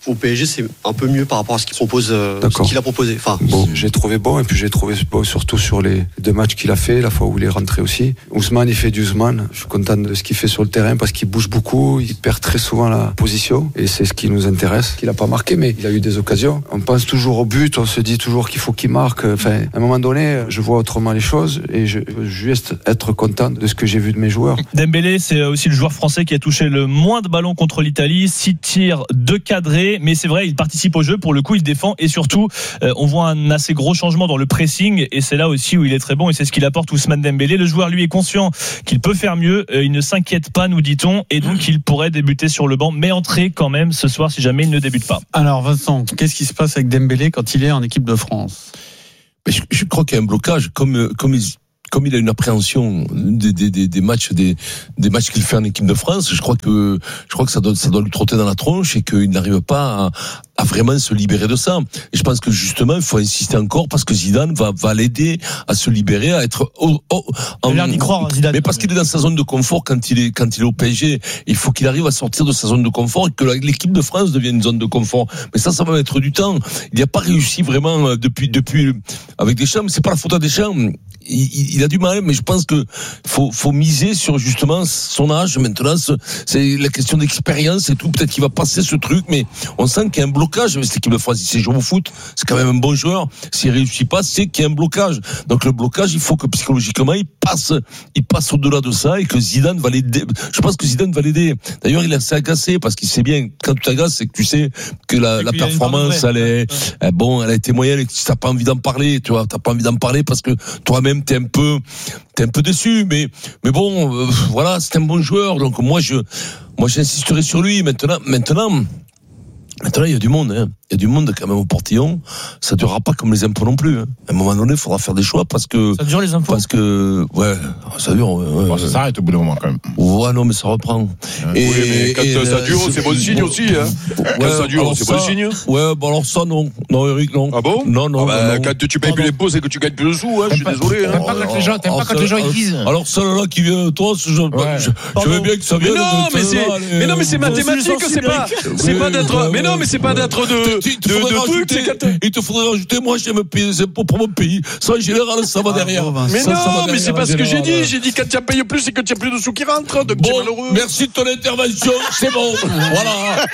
au P S G, c'est un peu mieux par rapport à ce qu'il propose, euh, ce qu'il a proposé. Enfin, bon, j'ai trouvé bon, et puis j'ai trouvé bon surtout sur les deux matchs qu'il a fait, la fois où il est rentré aussi. Ousmane, il fait du Ousmane. Je suis content de ce qu'il fait sur le terrain parce qu'il bouge beaucoup, il perd très souvent la position, et c'est ce qui nous intéresse. Il a pas marqué, mais il a eu des occasions. On pense toujours au but, on se dit toujours qu'il faut qu'il marque. Enfin, à un moment donné, je vois autrement les choses, et je veux juste être content de ce que j'ai vu de mes joueurs. Dembélé, c'est aussi le joueur français qui a touché le moins de ballons contre l'Italie, six tirs, deux cadrés, mais c'est vrai, il participe au jeu, pour le coup il défend, et surtout euh, on voit un assez gros changement dans le pressing, et c'est là aussi où il est très bon, et c'est ce qu'il apporte Ousmane Dembélé. Le joueur lui est conscient qu'il peut faire mieux, euh, il ne s'inquiète pas, nous dit-on, et donc il pourrait débuter sur le banc, mais entrer quand même ce soir si jamais il ne débute pas. Alors Vincent, qu'est-ce qui se passe avec Dembélé quand il est en équipe de France? je, je crois qu'il y a un blocage, comme, comme il comme il a une appréhension des, des, des, des matchs, des, des matchs qu'il fait en équipe de France, je crois que, je crois que ça doit, ça doit lui trotter dans la tronche, et qu'il n'arrive pas à, à vraiment se libérer de ça. Et je pense que justement, il faut insister encore, parce que Zidane va, va l'aider à se libérer, à être au, au, en, il a l'air d'y croire, Zidane. Mais parce qu'il est dans sa zone de confort quand il est, quand il est au P S G. Il faut qu'il arrive à sortir de sa zone de confort, et que l'équipe de France devienne une zone de confort. Mais ça, ça va mettre du temps. Il n'a pas réussi vraiment depuis, depuis, avec Deschamps. C'est pas la faute à Deschamps. Il, il a du mal, mais je pense que faut, faut miser sur justement son âge. Maintenant, c'est la question d'expérience et tout. Peut-être qu'il va passer ce truc, mais on sent qu'il y a un blocage avec cette équipe de France. Il sait jouer au foot, c'est quand même un bon joueur. S'il réussit pas, c'est qu'il y a un blocage. Donc le blocage, il faut que psychologiquement il passe, il passe au-delà de ça, et que Zidane va l'aider. Je pense que Zidane va l'aider. D'ailleurs, il est assez agacé, parce qu'il sait bien, quand tu t'agaces, c'est que tu sais que la, la performance, elle est, ouais. bon, elle a été moyenne, et que t'as pas envie d'en parler, tu vois, t'as pas envie d'en parler parce que toi-même t'es un peu, t'es un peu déçu, mais, mais bon, euh, voilà, c'est un bon joueur, donc moi je, moi j'insisterai sur lui. Maintenant, maintenant, maintenant il y a du monde, hein. Il y a du monde quand même au portillon. Ça durera pas comme les impôts non plus, hein. À un moment donné, il faudra faire des choix, parce que ça dure les impôts. Parce que ouais, ça dure. Ouais, bon, ça s'arrête au bout d'un moment quand même. Ouais, non, mais ça reprend. Et, oui, mais quand et, ça dure, c'est bon signe aussi, hein. Ouais, quand ça dure, c'est bon signe. Ouais, bon alors ça non, non Eric non. Ah bon? Non non. Ah bah, non. Quand tu payes plus l'impôt, c'est que tu gagnes plus de sous, hein. Je suis désolé. T'aimes pas quand les gens, t'aimes pas quand les gens ils disent. Alors celle-là qui vient, toi, je veux bien que ça vienne. Non, mais c'est, mais non, mais c'est mathématique, c'est pas, c'est pas d'être, mais non, mais c'est pas d'être de. Il te faudrait rajouter, il te faudrait rajouter, moi j'aime payer des impôts pour mon pays. Ça en général, ça va derrière. Mais ça, non, ça mais c'est pas ce que j'ai dit. J'ai dit quand tu payes plus, c'est que tu as plus de sous qui rentrent. Donc bon, c'est malheureux. Merci de ton intervention, c'est bon. Voilà.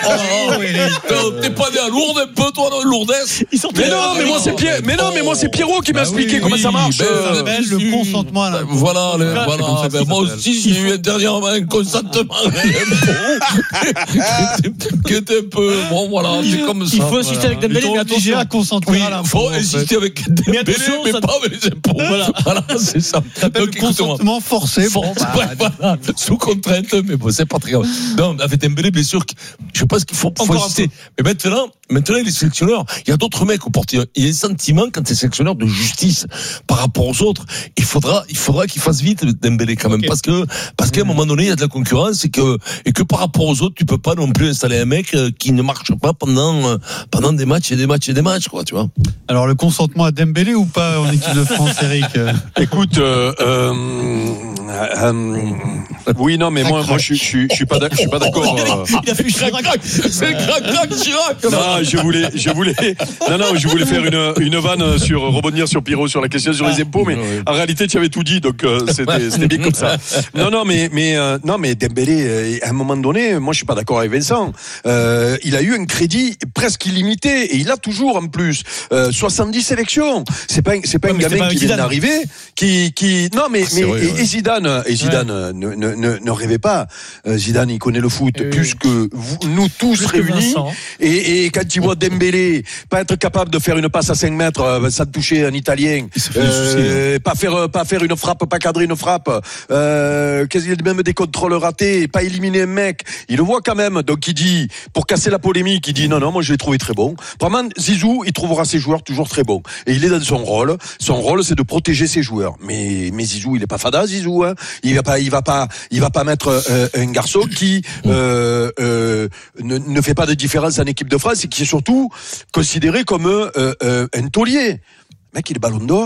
voilà. T'es pas né à Lourdes un peu, toi, dans Lourdes. Mais non, mais moi c'est Pierre. Mais non, mais moi c'est Pierrot qui m'a expliqué comment ça marche. Le consentement à l'impôt. Voilà, voilà. Moi aussi, j'ai eu dernièrement un consentement à l'impôt qui était un peu bon, voilà. C'est comme ça. Il faut assister avec Dembélé, mais attention à concentrer à l'impôt. Il faut insister avec Dembélé, mais, attention, mais ça... pas avec les impôts. Voilà, voilà c'est ça. Ça s'appelle le consentement forcé. Bon, bah, ouais, voilà. Sous contrainte, mais bon, c'est pas très grave. Non, avec Dembélé, bien sûr, je pense qu'il faut, faut insister. Mais maintenant, maintenant, les sélectionneurs, il y a d'autres mecs au portier. Il y a un sentiment, quand tu es sélectionneur, de justice par rapport aux autres. Il faudra, il faudra qu'il fasse vite, Dembélé, quand même. Okay. Parce que, parce qu'à un moment donné, il y a de la concurrence, et que, et que par rapport aux autres, tu peux pas non plus installer un mec qui ne marche pas pendant, pendant des matchs et des matchs et des matchs, quoi, tu vois. Alors, le consentement à Dembélé ou pas en équipe de France, Eric? Écoute, euh, euh, euh, oui, non, mais moi, moi, je, je, je suis pas, je suis pas d'accord. Il a fait Chirac, c'est crac, crac, Chirac. Non, je voulais, je voulais, non, non, je voulais faire une, une vanne sur, rebondir sur Pierrot sur la question sur les impôts, mais en réalité, tu avais tout dit, donc euh, c'était, c'était bien comme ça. Non, non, mais, mais, euh, non, mais Dembélé, à un moment donné, moi, je suis pas d'accord avec Vincent. Euh, il a eu un crédit presque illimité, et il a toujours en plus euh, soixante-dix sélections. C'est pas, c'est pas ouais, un gamin qui vient d'arriver, qui, qui, non, mais, ah, mais vrai, et, ouais. et Zidane, et Zidane ouais. ne, ne, ne, ne rêvait pas. Zidane, il connaît le foot euh, plus que vous, nous tous réunis. Et, et quand il voit Dembélé pas être capable de faire une passe à cinq mètres, sans toucher un Italien, euh, souci, pas faire, pas faire une frappe, pas cadrer une frappe, euh, qu'il y ait même des contrôles ratés, pas éliminer un mec, il le voit quand même. Donc il dit, pour casser la polémique, il dit non, non, moi je l'ai trouvé très bon. Vraiment, Zizou, il trouvera ses joueurs toujours très bons. Et il est dans son rôle. Son rôle, c'est de protéger ses joueurs. Mais, mais Zizou, il est pas fada, Zizou, hein. Il va pas, il va pas, il va pas mettre euh, un garçon qui euh, euh, ne, ne fait pas de différence en équipe de France et qui est surtout considéré comme euh, euh, un taulier. Mec, il est ballon d'or.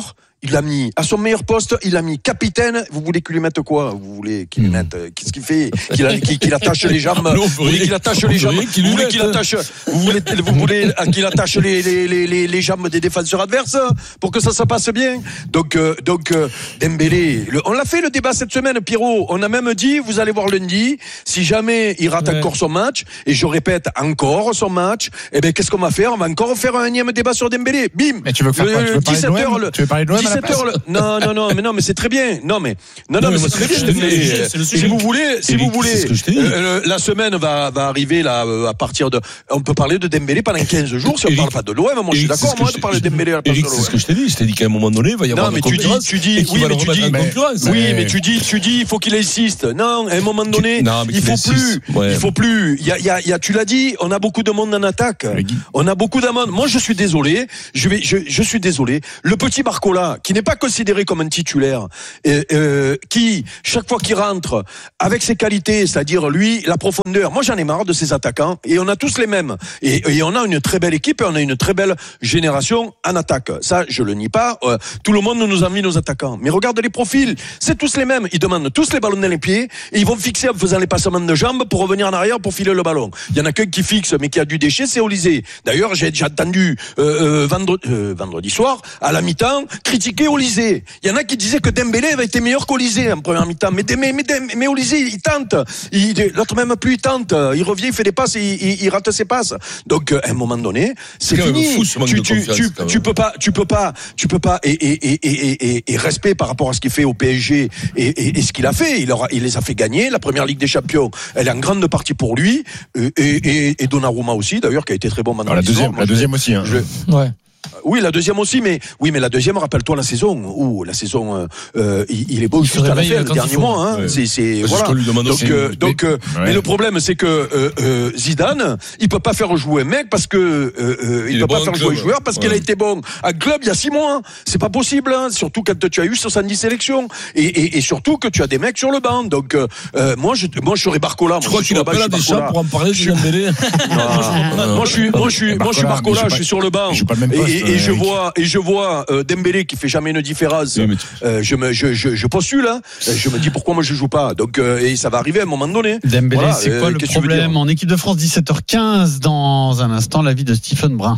il l'a mis à son meilleur poste, il l'a mis capitaine. Vous voulez qu'il lui mette quoi? Vous voulez qu'il lui mette, qu'est-ce qu'il fait? Qu'il, a, qu'il, qu'il attache les jambes? Vous voulez qu'il attache les jambes? Vous voulez qu'il attache, vous voulez, vous voulez qu'il attache les, les, les, les, les jambes des défenseurs adverses pour que ça se passe bien? Donc, euh, donc, euh, Dembélé, le, on l'a fait le débat cette semaine, Pierrot. On a même dit, vous allez voir lundi, si jamais il rate ouais. encore son match, et je répète encore son match, eh ben, qu'est-ce qu'on va faire? On va encore faire un énième débat sur Dembélé. Bim! Mais tu veux faire quoi? Tu veux parler de l'O M? Le, tu veux parler de l'O M à la place? heures, le, non, non, non, mais non, mais c'est très bien. Non, mais, non, non, non mais c'est très bien. Mais, si vous voulez, si vous voulez, euh, la semaine va, va arriver là, à partir de, on peut parler de Dembélé pendant quinze jours si on parle pas de l'O M. Moi, je suis d'accord, moi, de parler de Dembélé à la place de l'O M. C'est ce que je t'ai dit. Je t'ai dit qu'à un moment donné, il va y avoir non, mais tu dis, tu dis, oui, mais tu dis, oui, mais tu dis, tu dis, il faut qu'il insiste. Non, à un moment donné, non, il faut plus, ouais. il faut plus. Il y a, il y a, il y a, tu l'as dit, on a beaucoup de monde en attaque. On a beaucoup de monde. Moi, je suis désolé. Je vais, je, je suis désolé. Le petit Barcola, qui n'est pas considéré comme un titulaire, euh, euh, qui, chaque fois qu'il rentre, avec ses qualités, c'est-à-dire lui, la profondeur. Moi, j'en ai marre de ces attaquants. Et on a tous les mêmes. Et, et on a une très belle équipe et on a une très belle génération en attaque. Ça, je le nie pas. Euh, tout le monde nous a mis nos attaquants. Mais regarde les profils. C'est tous les mêmes. Ils demandent tous les ballons dans les pieds et ils vont fixer en faisant les passements de jambes pour revenir en arrière pour filer le ballon. Il y en a qu'un qui fixe mais qui a du déchet, c'est Olysée. D'ailleurs, j'ai, j'ai entendu euh, euh, vendredi, euh, vendredi soir, à la mi-temps, critiquer Olysée. Il y en a qui disaient que Dembélé avait été meilleur qu'Olysée en première mi-temps. Mais, mais, mais, mais Olysée, il tente. Il, l'autre même plus, il tente. Il revient, il fait des passes, il, il, il rate ses passes. Donc, à un moment donné, c'est, c'est fini. Fou, tu, tu, tu, tu peux pas, tu peux pas, tu peux pas, et, et, et, et, et, et respect par rapport à ce qu'il fait au P S G et, et, et ce qu'il a fait. Il, aura, il les a fait gagner. La première Ligue des Champions, elle est en grande partie pour lui. Et, et, et Donnarumma aussi, d'ailleurs, qui a été très bon maintenant. La deuxième, la deuxième aussi. Hein. Je, ouais. Oui, la deuxième aussi, mais oui, mais la deuxième, rappelle-toi la saison où la saison, euh, euh, il, il est beau juste à la fin, le dernier mois. Hein, ouais. C'est, c'est voilà. Donc, euh, donc, euh, mais, ouais. mais le problème, c'est que euh, euh, Zidane, il peut pas faire jouer un mec parce que euh, il, il peut pas bon faire jouer un joueur parce ouais. qu'il a été bon à club il y a six mois. C'est pas possible, hein, surtout quand tu as eu soixante-dix sélections et, et, et surtout que tu as des mecs sur le banc. Donc, euh, moi, je, moi, je serais Barcola. Tu crois qu'il a pas des chats pour en parler de Dembélé? Moi, je suis, moi, je suis, moi, je suis Barcola. Je suis sur le banc. Et, et je vois et je vois euh, Dembélé qui fait jamais une différence. Oui, tu... euh, je me je, je je postule hein. Je me dis pourquoi moi je joue pas. Donc euh, et ça va arriver à un moment donné. Dembélé, voilà, c'est quoi euh, le problème en équipe de France? Dix-sept heures quinze dans un instant, l'avis de Stephen Brun.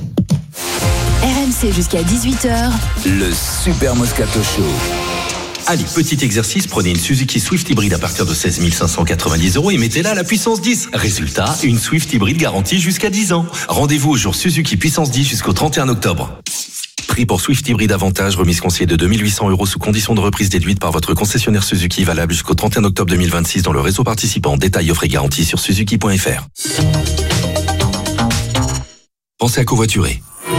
R M C jusqu'à dix-huit heures. Le Super Moscato Show. Allez, petit exercice, prenez une Suzuki Swift hybride à partir de seize mille cinq cent quatre-vingt-dix euros et mettez-la à la puissance dix. Résultat, une Swift hybride garantie jusqu'à dix ans. Rendez-vous au jour Suzuki puissance dix jusqu'au trente et un octobre. Prix pour Swift hybride Avantage, remise conseillée de deux mille huit cents euros sous condition de reprise déduite par votre concessionnaire Suzuki, valable jusqu'au trente et un octobre deux mille vingt-six dans le réseau participant. Détails, offres et garanties sur suzuki point f r. Pensez à covoiturer.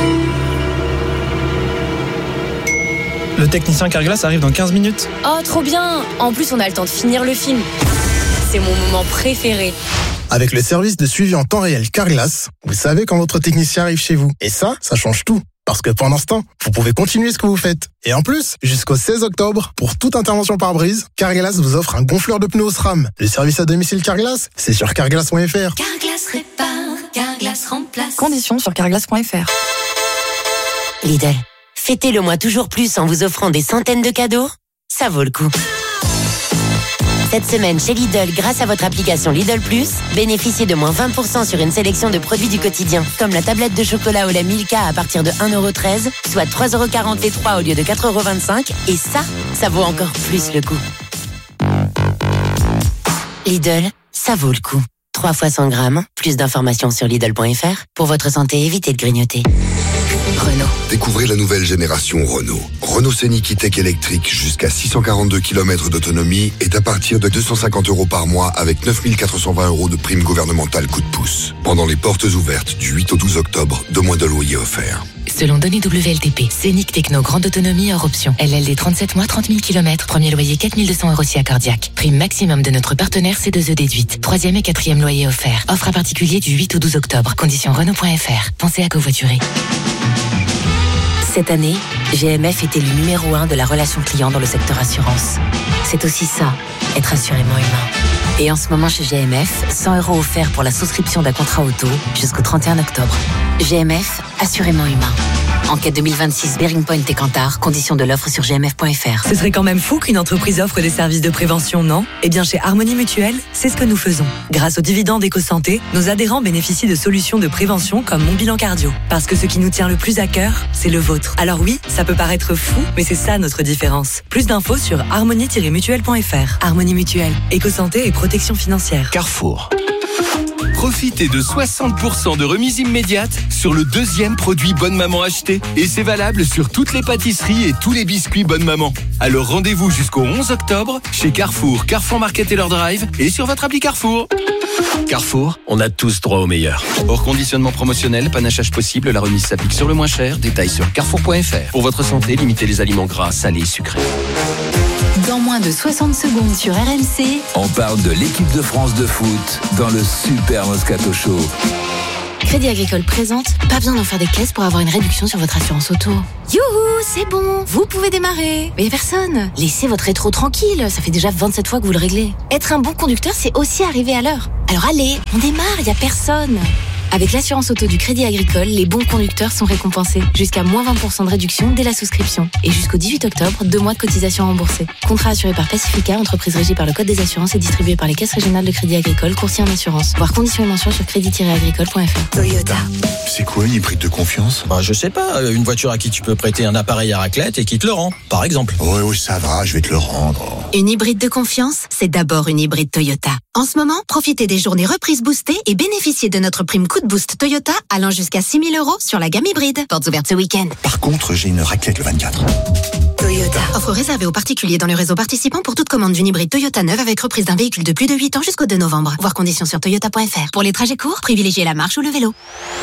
Le technicien Carglass arrive dans quinze minutes. Oh, trop bien! En plus, on a le temps de finir le film. C'est mon moment préféré. Avec le service de suivi en temps réel Carglass, vous savez quand votre technicien arrive chez vous. Et ça, ça change tout. Parce que pendant ce temps, vous pouvez continuer ce que vous faites. Et en plus, jusqu'au seize octobre, pour toute intervention pare-brise, Carglass vous offre un gonfleur de pneus au SRAM. Le service à domicile Carglass, c'est sur carglass point f r. Carglass répare, Carglass remplace. Conditions sur carglass point f r. Lidl, fêtez le mois toujours plus en vous offrant des centaines de cadeaux. Ça vaut le coup. Cette semaine chez Lidl, grâce à votre application Lidl Plus, bénéficiez de moins vingt pour cent sur une sélection de produits du quotidien, comme la tablette de chocolat au lait Milka à partir de un euro treize, soit trois euros quarante-trois au lieu de quatre euros vingt-cinq, et ça, ça vaut encore plus le coup. Lidl, ça vaut le coup. trois fois cent grammes, plus d'informations sur Lidl point f r. Pour votre santé, évitez de grignoter. Renault. Découvrez la nouvelle génération Renault. Renault Scénic E-Tech électrique jusqu'à six cent quarante-deux kilomètres d'autonomie est à partir de deux cent cinquante euros par mois avec neuf mille quatre cent vingt euros de prime gouvernementale coup de pouce. Pendant les portes ouvertes du huit au douze octobre, deux mois de loyer offert. Selon données W L T P, Scénic Techno grande autonomie hors option. L L D trente-sept mois, trente mille kilomètres. Premier loyer quatre mille deux cents euros si accordiaque. Prime maximum de notre partenaire C deux E déduite. Troisième et quatrième loyer offert. Offre à particulier du huit au douze octobre. Conditions Renault point f r. Pensez à covoiturer. Cette année, G M F était le numéro un de la relation client dans le secteur assurance. C'est aussi ça, être assurément humain. Et en ce moment chez G M F, cent euros offerts pour la souscription d'un contrat auto jusqu'au trente et un octobre. G M F, assurément humain. Enquête deux mille vingt-six, Bearing Point et Kantar. Conditions de l'offre sur g m f point f r. Ce serait quand même fou qu'une entreprise offre des services de prévention, non ? Eh bien, chez Harmonie Mutuelle, c'est ce que nous faisons. Grâce aux dividendes EcoSanté, nos adhérents bénéficient de solutions de prévention comme Mon Bilan Cardio. Parce que ce qui nous tient le plus à cœur, c'est le vôtre. Alors oui, ça peut paraître fou, mais c'est ça notre différence. Plus d'infos sur harmonie tiret mutuelle point f r. Harmonie Mutuelle, EcoSanté et protection financière. Carrefour. Profitez de soixante pour cent de remise immédiate sur le deuxième produit Bonne Maman acheté. Et c'est valable sur toutes les pâtisseries et tous les biscuits Bonne Maman. Alors rendez-vous jusqu'au onze octobre chez Carrefour, Carrefour Market et leur drive et sur votre appli Carrefour. Carrefour, on a tous droit au meilleur. Hors conditionnement promotionnel, panachage possible, la remise s'applique sur le moins cher. Détails sur carrefour point f r. Pour votre santé, limitez les aliments gras, salés et sucrés. Dans moins de soixante secondes sur R M C, On parle de l'équipe de France de foot dans le Super Moscato Show. Crédit Agricole présente, pas besoin d'en faire des caisses pour avoir une réduction sur votre assurance auto. Youhou, c'est bon, vous pouvez démarrer. Mais y a personne. Laissez votre rétro tranquille, ça fait déjà vingt-sept fois que vous le réglez. Être un bon conducteur, c'est aussi arriver à l'heure. Alors allez, on démarre, y a personne. Avec l'assurance auto du Crédit Agricole, les bons conducteurs sont récompensés. Jusqu'à moins vingt pour cent de réduction dès la souscription. Et jusqu'au dix-huit octobre, deux mois de cotisation remboursée. Contrat assuré par Pacifica, entreprise régie par le Code des assurances et distribué par les caisses régionales de Crédit Agricole, courtier en assurance. Voir conditions et mentions sur crédit tiret agricole point f r. Toyota. C'est quoi une hybride de confiance ? Bah, je sais pas, une voiture à qui tu peux prêter un appareil à raclette et qui te le rend, par exemple. Oui, oui, ça va, je vais te le rendre. une hybride de confiance, c'est d'abord une hybride Toyota. En ce moment, profitez des journées reprises boostées et bénéficiez de notre prime coup de boost Toyota allant jusqu'à six mille euros sur la gamme hybride. Portes ouvertes ce week-end. Par contre, j'ai une raclette le vingt-quatre. Toyota. Offre réservée aux particuliers dans le réseau participant pour toute commande d'une hybride Toyota neuve avec reprise d'un véhicule de plus de huit ans jusqu'au deux novembre. Voir conditions sur toyota point f r. Pour les trajets courts, privilégiez la marche ou le vélo.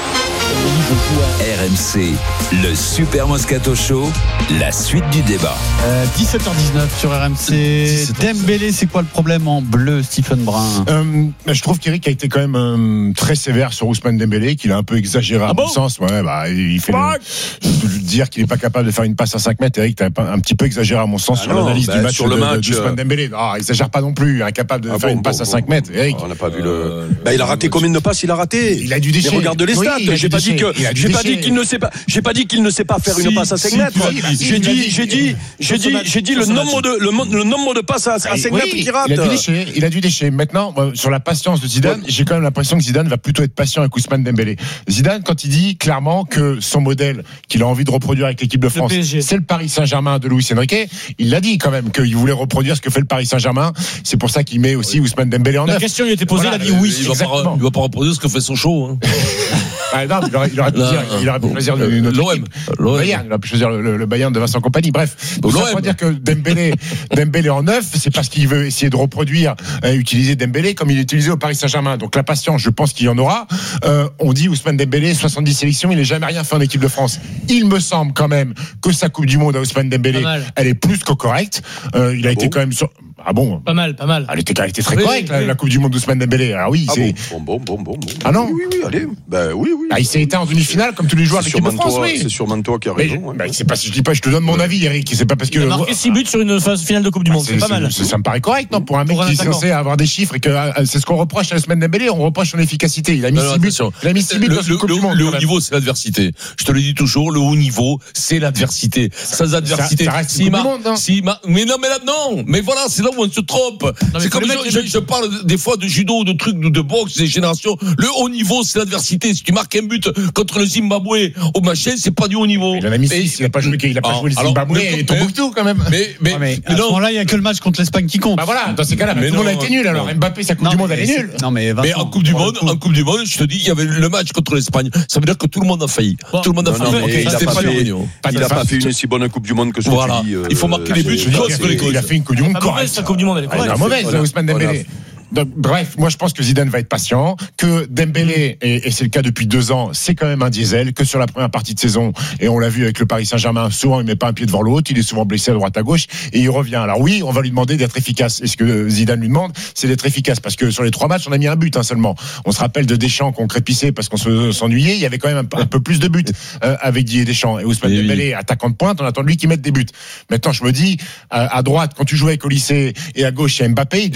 R M C, le Super Moscato Show, la suite du débat. Euh, dix-sept heures dix-neuf sur R M C. Dembélé, c'est quoi le problème en bleu, Stephen Brun? euh, Je trouve qu'Eric a été quand même euh, très sévère sur Ousmane Dembélé, qu'il a un peu exagéré à ah mon bon sens. Ouais, bah, il fait le, dire qu'il n'est pas capable de faire une passe à cinq mètres. Eric, t'as un, un petit peu exagéré à mon sens ah sur non, l'analyse bah, du match sur le de, match de, d'Ousmane Dembélé. Non, exagère pas non plus, incapable de ah faire bon, une passe bon, à cinq mètres. Eric, on n'a pas vu le. Bah, il a raté combien de passes il a raté. Il a du déchet. Mais regarde les stats. Oui, j'ai pas dit que. J'ai pas dit qu'il ne sait pas. J'ai pas dit qu'il ne sait pas faire si, une passe à cinq si, mètres. J'ai dit, j'ai dit, j'ai dit, j'ai dit le nombre de le, le nombre de passes à, à cinq oui, mètres qu'il rate. Il a du déchet. Il a du déchet. Maintenant, sur la patience de Zidane, ouais. j'ai quand même l'impression que Zidane va plutôt être patient avec Ousmane Dembélé. Zidane, quand il dit clairement que son modèle qu'il a envie de reproduire avec l'équipe de France, c'est le Paris Saint-Germain de Luis Enrique, il l'a dit quand même qu'il voulait reproduire ce que fait le Paris Saint-Germain. C'est pour ça qu'il met aussi oui. Ousmane Dembélé en neuf. La question lui était posée, voilà, il a dit oui. Il va, pas, il va pas reproduire ce que fait Sochaux. Hein. Ah, non, il aurait, il aurait pu dire, il aurait pu choisir le, notre l'O M, le Bayern, il aurait pu choisir le, le Bayern de Vincent Kompany. Bref, donc ça veut dire que Dembélé, Dembélé en neuf, c'est parce qu'il veut essayer de reproduire, euh, utiliser Dembélé comme il est utilisé au Paris Saint-Germain. Donc la patience, je pense qu'il y en aura. Euh, on dit Ousmane Dembélé, soixante-dix sélections, il n'a jamais rien fait en équipe de France. Il me semble quand même que sa Coupe du Monde à Ousmane Dembélé, elle est plus que correcte. Euh, il a ah été bon quand même sur... Ah bon? Pas mal, pas mal. Elle était, elle était très oui, correcte, oui. La, la Coupe du Monde d'Ousmane Dembélé. Ah oui, ah c'est. Bon, bon, bon, bon, bon. Ah non? Oui, oui, allez. Ben oui, oui. Ah, il s'est éteint en demi-finale, comme tous les joueurs de l'équipe de France, oui. C'est sûrement toi qui as raison. Mais, hein. Ben, c'est pas, je dis pas, je te donne mon avis, Eric. C'est pas parce que. Il a marqué six buts sur une phase finale de Coupe du Monde. C'est, c'est pas mal. C'est, ça me paraît correct, non? Pour un mec pour un qui est censé avoir des chiffres et que c'est ce qu'on reproche à Ousmane Dembélé, on reproche son efficacité. Il a mis six buts. Il a mis six buts dans la Coupe du Monde. Le haut niveau, c'est l'adversité. Je te le dis toujours, le haut niveau, c'est l'adversité. Sans adversité. Ça reste une Coupe du Monde, non? Mais non, mais là, non. Mais voilà, c'est là où on se trompe. C'est comme Je, je parle des fois de judo, de trucs, de, de boxe, des générations. Le haut niveau, c'est l'adversité. Si tu marques un but contre le Zimbabwe au machin, c'est pas du haut niveau. Il en a mis six, il a pas joué, il a pas joué le Zimbabwe et Tombouctou quand même. Mais, mais, mais, mais à non. ce moment-là, il y a que le match contre l'Espagne qui compte. Bah voilà, dans ces cas-là, mais tout le monde a été nul. Alors Mbappé, sa Coupe non, du Monde, elle est nulle. Non, mais, mais en Coupe du Monde, en Coupe du Monde, je te dis, il y avait le match contre l'Espagne. Ça veut dire que tout le monde a failli. Tout le monde a failli. C'était pas le niveau. Il a pas fait une si bonne Coupe du Monde que ce que tu dis. Il faut marquer les buts. Il a fait une Coupe du Monde correcte. Sa Coupe du Monde, elle est correcte. Mauvaise, Ousmane Dembélé. Donc, bref, moi je pense que Zidane va être patient, que Dembélé, et, et c'est le cas depuis deux ans, c'est quand même un diesel, que sur la première partie de saison, et on l'a vu avec le Paris Saint-Germain, souvent il met pas un pied devant l'autre, il est souvent blessé à droite à gauche, et il revient. Alors oui, on va lui demander d'être efficace. Et ce que Zidane lui demande, c'est d'être efficace, parce que sur les trois matchs, on a mis un but hein, seulement. On se rappelle de Deschamps qu'on crépissait parce qu'on se, s'ennuyait, il y avait quand même un, un peu plus de buts euh, avec Didier Deschamps. Et Ousmane Dembélé, oui. attaquant de pointe, on attend de lui qu'il mette des buts. Maintenant, je me dis, à, à droite, quand tu jouais avec au lycée, et à gauche, il y a Mbappé, il devrait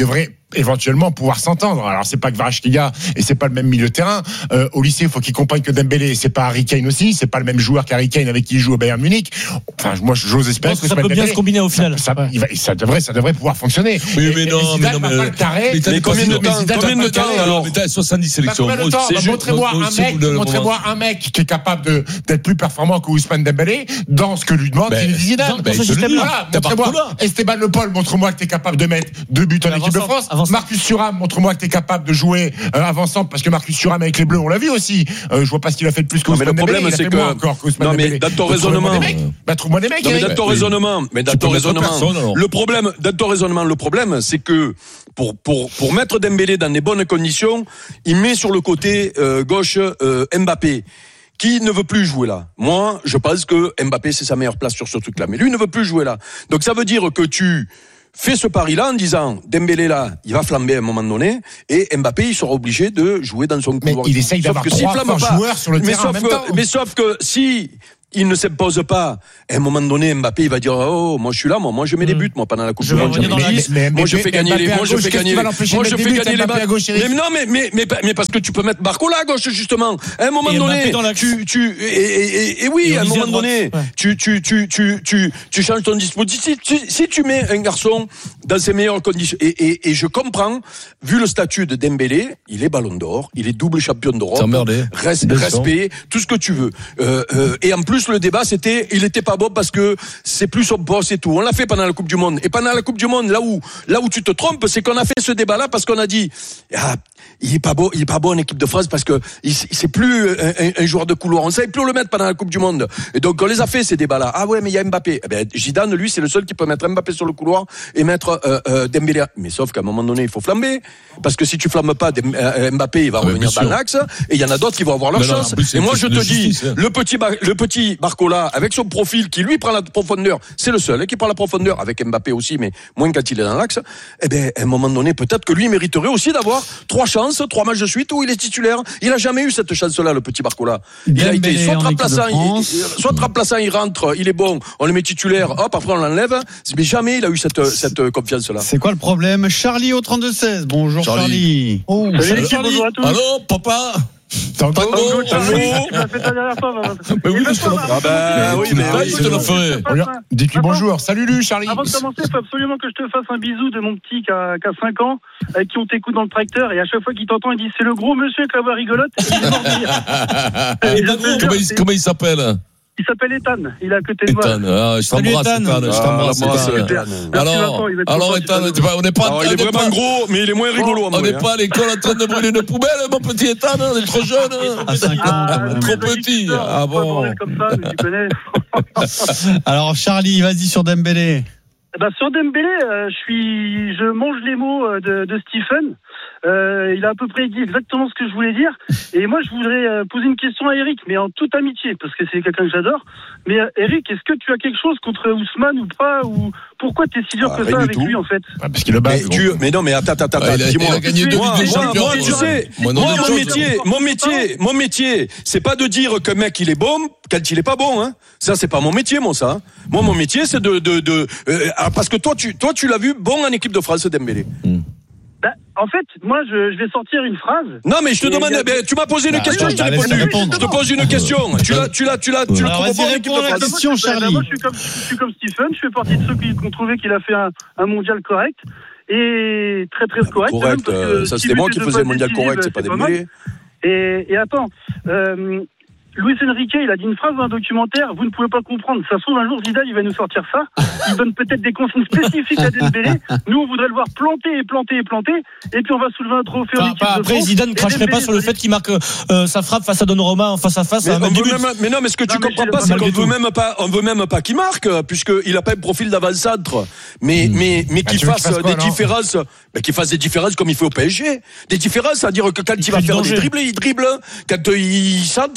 éventuellement pouvoir s'entendre. Alors c'est pas que Kvaratskhelia et c'est pas le même milieu de terrain. Euh, au lycée, il faut qu'il comprenne que Dembélé, c'est pas Harry Kane aussi, c'est pas le même joueur qu'Harry Kane avec qui il joue au Bayern Munich. Enfin, moi, j'ose espérer que ça peut bien se combiner au final. Ça, ça, il va, ça devrait, ça devrait pouvoir fonctionner. Oui, mais non, mais non, mais, mais, carré, mais, mais combien de temps, combien de temps alors? Mais t'as soixante-dix sélections. Bah, montrez-moi un mec, montrez-moi un mec qui est capable de, d'être plus performant que Ousmane Dembélé dans ce que lui demande ben, Zidane. Ben, voilà, montrez-moi. Esteban Le Paul, montre-moi que t'es capable de mettre deux buts en équipe de France. Marcus Thuram, montre-moi que t'es capable de jouer euh, avançant, parce que Marcus Thuram avec les Bleus, on l'a vu aussi. Euh, je vois pas ce qu'il a fait de plus qu'Ousmane Dembélé. Mais le problème, c'est que encore non, mais dans ton raisonnement, bah trouve-moi des mecs. Non, mais dans ton raisonnement, mais dans ton raisonnement, le problème, dans ton raisonnement, le problème, c'est que pour pour pour mettre Dembélé dans des bonnes conditions, il met sur le côté euh, gauche euh, Mbappé, qui ne veut plus jouer là. Moi, je pense que Mbappé, c'est sa meilleure place sur ce truc-là, mais lui ne veut plus jouer là. Donc ça veut dire que tu fais ce pari-là en disant Dembélé là, il va flamber à un moment donné, et Mbappé il sera obligé de jouer dans son couloir. Mais il essaye d'avoir trois joueurs sur le terrain en même temps. Mais sauf que si il ne s'impose pas, à un moment donné, Mbappé, il va dire, oh, moi, je suis là, moi, moi, je mets des buts, moi, pendant la Coupe du Monde. Moi, je fais gagner les, moi, je fais gagner les, moi, je fais gagner les matchs. Mais non, mais, mais, mais, mais parce que tu peux mettre Barcola à gauche, justement. À un moment donné, tu, tu, et, et, et oui, à un moment donné, tu, tu, tu, tu, tu, tu changes ton dispositif. Si tu mets un garçon dans ses meilleures conditions, et, et, et je comprends, vu le statut de Dembélé, il est Ballon d'Or, il est double champion d'Europe. Respect, tout ce que tu veux. Euh, euh, et en plus, le débat, c'était, il était pas bon parce que c'est plus son poste et tout. On l'a fait pendant la Coupe du Monde. Et pendant la Coupe du Monde, là où, là où tu te trompes, c'est qu'on a fait ce débat-là parce qu'on a dit, ah, il est pas beau, il est pas bon en équipe de France parce que il, c'est plus un, un, un joueur de couloir. On savait plus où le mettre pendant la Coupe du Monde. Et donc, on les a fait, ces débats-là. Ah ouais, mais il y a Mbappé. Eh ben, Zidane, lui, c'est le seul qui peut mettre Mbappé sur le couloir et mettre, euh, euh, Dembélé. Mais sauf qu'à un moment donné, il faut flamber. Parce que si tu flammes pas, Mbappé, il va ah revenir dans l'axe. Et il y en a d'autres qui vont avoir leur non, chance. Non, et moi, je te dis, justice, hein. le petit, le petit Barcola, avec son profil, qui lui prend la profondeur, c'est le seul, hein, qui prend la profondeur, avec Mbappé aussi, mais moins quand il est dans l'axe. Eh ben, à un moment donné, peut-être que lui mériterait aussi d'avoir trois chances, trois matchs de suite où il est titulaire. Il a jamais eu cette chance-là, le petit Barcola. Il a été soit remplaçant, il, soit remplaçant, il rentre, il est bon, on le met titulaire, hop, après on l'enlève. Mais jamais il a eu cette, cette confiance-là. C'est quoi le problème? Charlie au trente-deux seize. Bonjour Charlie. Charlie. Oh, salut Charlie. Bonjour à tous. Allô, papa. Tango, Tango, Tango. Tu l'as fait la dernière fois. Mais oui, je te l'ai Ah bah oui, mais oui, je te le ferai. Dis-lui bonjour. Salut lui, Charlie. Avant de commencer, il faut absolument que je te fasse un bisou de mon petit qui a, qui a cinq ans, avec qui on t'écoute dans le tracteur, et à chaque fois qu'il t'entend, il dit c'est le gros monsieur avec la voix rigolote. Et comment, il, comment il s'appelle? Il s'appelle Ethan, il est à côté de moi. Ethan, ah, je t'embrasse, Ethan. Je t'embrasse, Ethan. Alors, alors, Ethan, on n'est pas. Il est vraiment gros, mais il est moins rigolo. On n'est pas à l'école en train de brûler une poubelle, mon petit Ethan, on est trop jeune. À cinq ans, trop petit. Ah bon. Alors, Charlie, vas-y sur Dembélé. Bah, sur Dembélé, euh, je suis, je mange les mots de, de Stephen. Euh, il a à peu près dit exactement ce que je voulais dire. Et moi, je voudrais euh, poser une question à Eric, mais en toute amitié, parce que c'est quelqu'un que j'adore. Mais euh, Eric, est-ce que tu as quelque chose contre Ousmane ou pas, ou pourquoi t'es si dur ah, que ça avec tout. lui en fait? Ah, parce qu'il le bat. Mais, tu... mais non, mais attends, attends, attends. Ouais, dis-moi. Il a gagné deux moi, Ligues des moi, Champions. Moi, tu sais, moi, moi mon métier, mon métier, mon métier, c'est pas de dire qu'un mec il est bon quand il est pas bon. Hein. Ça, c'est pas mon métier, moi ça. Moi, mon métier, c'est de, de, de, euh, parce que toi, tu, toi, tu l'as vu bon en équipe de France, Dembélé. Hmm. Bah, en fait, moi, je, je vais sortir une phrase. Non, mais je te demande, a... ben, tu m'as posé une bah, question, oui, je t'ai répondu. Je te pose une question. Tu l'as, tu l'as, tu l'as, tu l'as trouvé bon en équipe de France. Question, Charlie. Moi, je suis comme, je suis comme Stephen. Je fais partie de ceux qui ont trouvé qu'il a fait un, un mondial correct et très très correct. Correct. Même, euh, ça, c'était moi qui faisais le mondial correct, c'est pas Dembélé. Et, et attends. Euh, Luis Enrique, il a dit une phrase dans un documentaire, vous ne pouvez pas comprendre. Ça se trouve, un jour, Zidane, il va nous sortir ça. Il donne peut-être des consignes spécifiques à Dembélé. Nous, on voudrait le voir planter et planter et planter. Et puis, on va soulever un trophée en équipe de France. Après, Zidane ne cracherait pas sur le fait qu'il marque euh, sa frappe face à Donnarumma en face à face. Mais, on veut même, mais non, mais ce que tu non, comprends pas, c'est qu'on veut même pas, on veut même pas qu'il marque, puisqu'il n'a pas un profil d'avant-centre. Mais, mmh. mais, mais qu'il bah, fasse quoi, des non différences, bah, qu'il fasse des différences comme il fait au P S G. Des différences, c'est-à-dire que quand il, il va faire danger. des dribbles, il dribble. Quand il centre, il centre.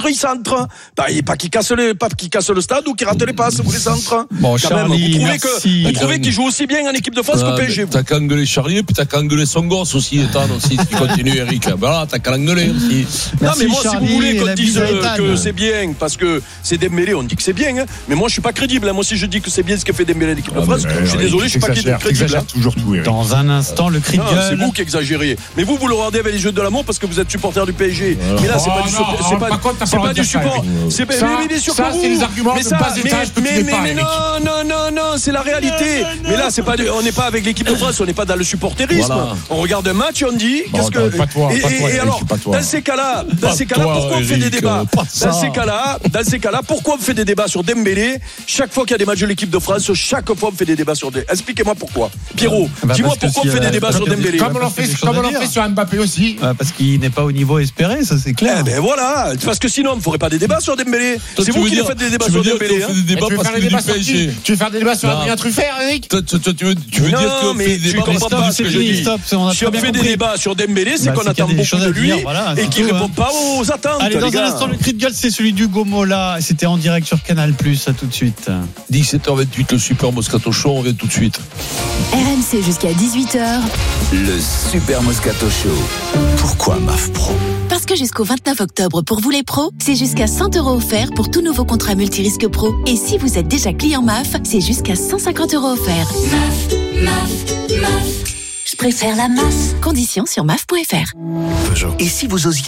centres. Bah, il pas qu'il casse le, pas qu'il casse le stade ou qu'il rate les passes ou les centres. Bon, Quand Charlie, même, vous trouvez merci. que, vous trouvez qu'il joue aussi bien en équipe de France Ah, qu'au P S G. T'as qu'à engueuler Charlie, puis t'as qu'à engueuler son gosse aussi, Ethan aussi, si tu continues, Eric. Voilà, t'as qu'à l'engueuler aussi. Non, mais moi, Charlie, si vous voulez et qu'on la dise bise à euh, Ethan. que c'est bien, parce que c'est Dembélé, on dit que c'est bien, hein. Mais moi, je suis pas crédible, hein. Moi, si je dis que c'est bien ce que fait Dembélé à l'équipe de Ah, France, mais, je suis Eric, désolé, je suis pas t'exagères, crédible. t'exagères hein. toujours tout, Eric. Dans un instant, le cri de Non, c'est gueule. vous qui exagérez. Mais vous, vous le regardez avec les jeux de l'amour parce que vous êtes supporter du P S G. Mais là, c'est Oh pas du non, support- oh, c'est pas, par contre, t'as c'est pas pas le du droit de dire ça, support. Eric. C'est Ça, mais bien sûr ça, que vous. c'est les arguments mais de ça, bas mais, étage que tu mais, fais mais, pas, mais Eric. non, non, non, non, c'est la réalité. Mais là, c'est pas, du- on n'est pas avec l'équipe de France, on n'est pas dans le supporterisme. Voilà. On regarde un match et on dit, Bon, qu'est-ce attends, que. pas toi, et, pas toi, et- et Eric, alors, pas toi. dans ces cas-là, dans Pas ces cas-là, toi, pourquoi on fait des Eric, débats pas ça. Dans ces cas-là, dans ces cas-là, pourquoi on fait des débats sur Dembélé chaque fois qu'il y a des matchs de l'équipe de France? Chaque fois, on fait des débats sur Dembélé. Expliquez-moi pourquoi. Pierrot, Bah, dis-moi parce que pourquoi si, on fait euh, des débats sur comme- Dembélé. Comme on parce en que c'est fait, des comme choses on à en fait dire. sur Mbappé aussi. Ouais, parce qu'il n'est pas au niveau espéré, ça c'est clair. Eh ben voilà, parce que sinon on ne ferait pas des débats sur Dembélé. Toi, C'est tu vous veux qui dire- faites des débats tu sur veux dire Dembélé. qu'on fait hein. des Et débats tu veux parce faire que des du débats sur P S qui G. Tu veux faire des débats sur Non. Adrien Truffert, Eric? Toi, toi, toi, tu veux, tu veux Non, dire qu'on mais fait des tu débats comprends Stop, pas ce c'est que je fini, dis. stop, on a Si très on bien fait des compris. débats sur Dembélé, c'est Bah, qu'on c'est qu'il y a attend des beaucoup choses à de lui dire, voilà, et c'est qu'il tout, ne répond hein. pas aux attentes. Allez, les dans un gars. instant, le cri de gueule, c'est celui d'Hugo Mola. C'était en direct sur Canal+. À tout de suite. dix-sept heures vingt-huit, le Super Moscato Show, on revient tout de suite. R M C jusqu'à dix-huit heures. Le Super Moscato Show. Pourquoi M A F Pro? Parce que jusqu'au vingt-neuf octobre, pour vous les pros, c'est jusqu'à cent euros offerts pour tout nouveau contrat multirisque pro. Et si vous êtes déjà client M A F, c'est jusqu'à cent cinquante euros offerts. M A F, M A F, M A F. Je préfère la M A F. Conditions sur M A F point F R. Et si vous osiez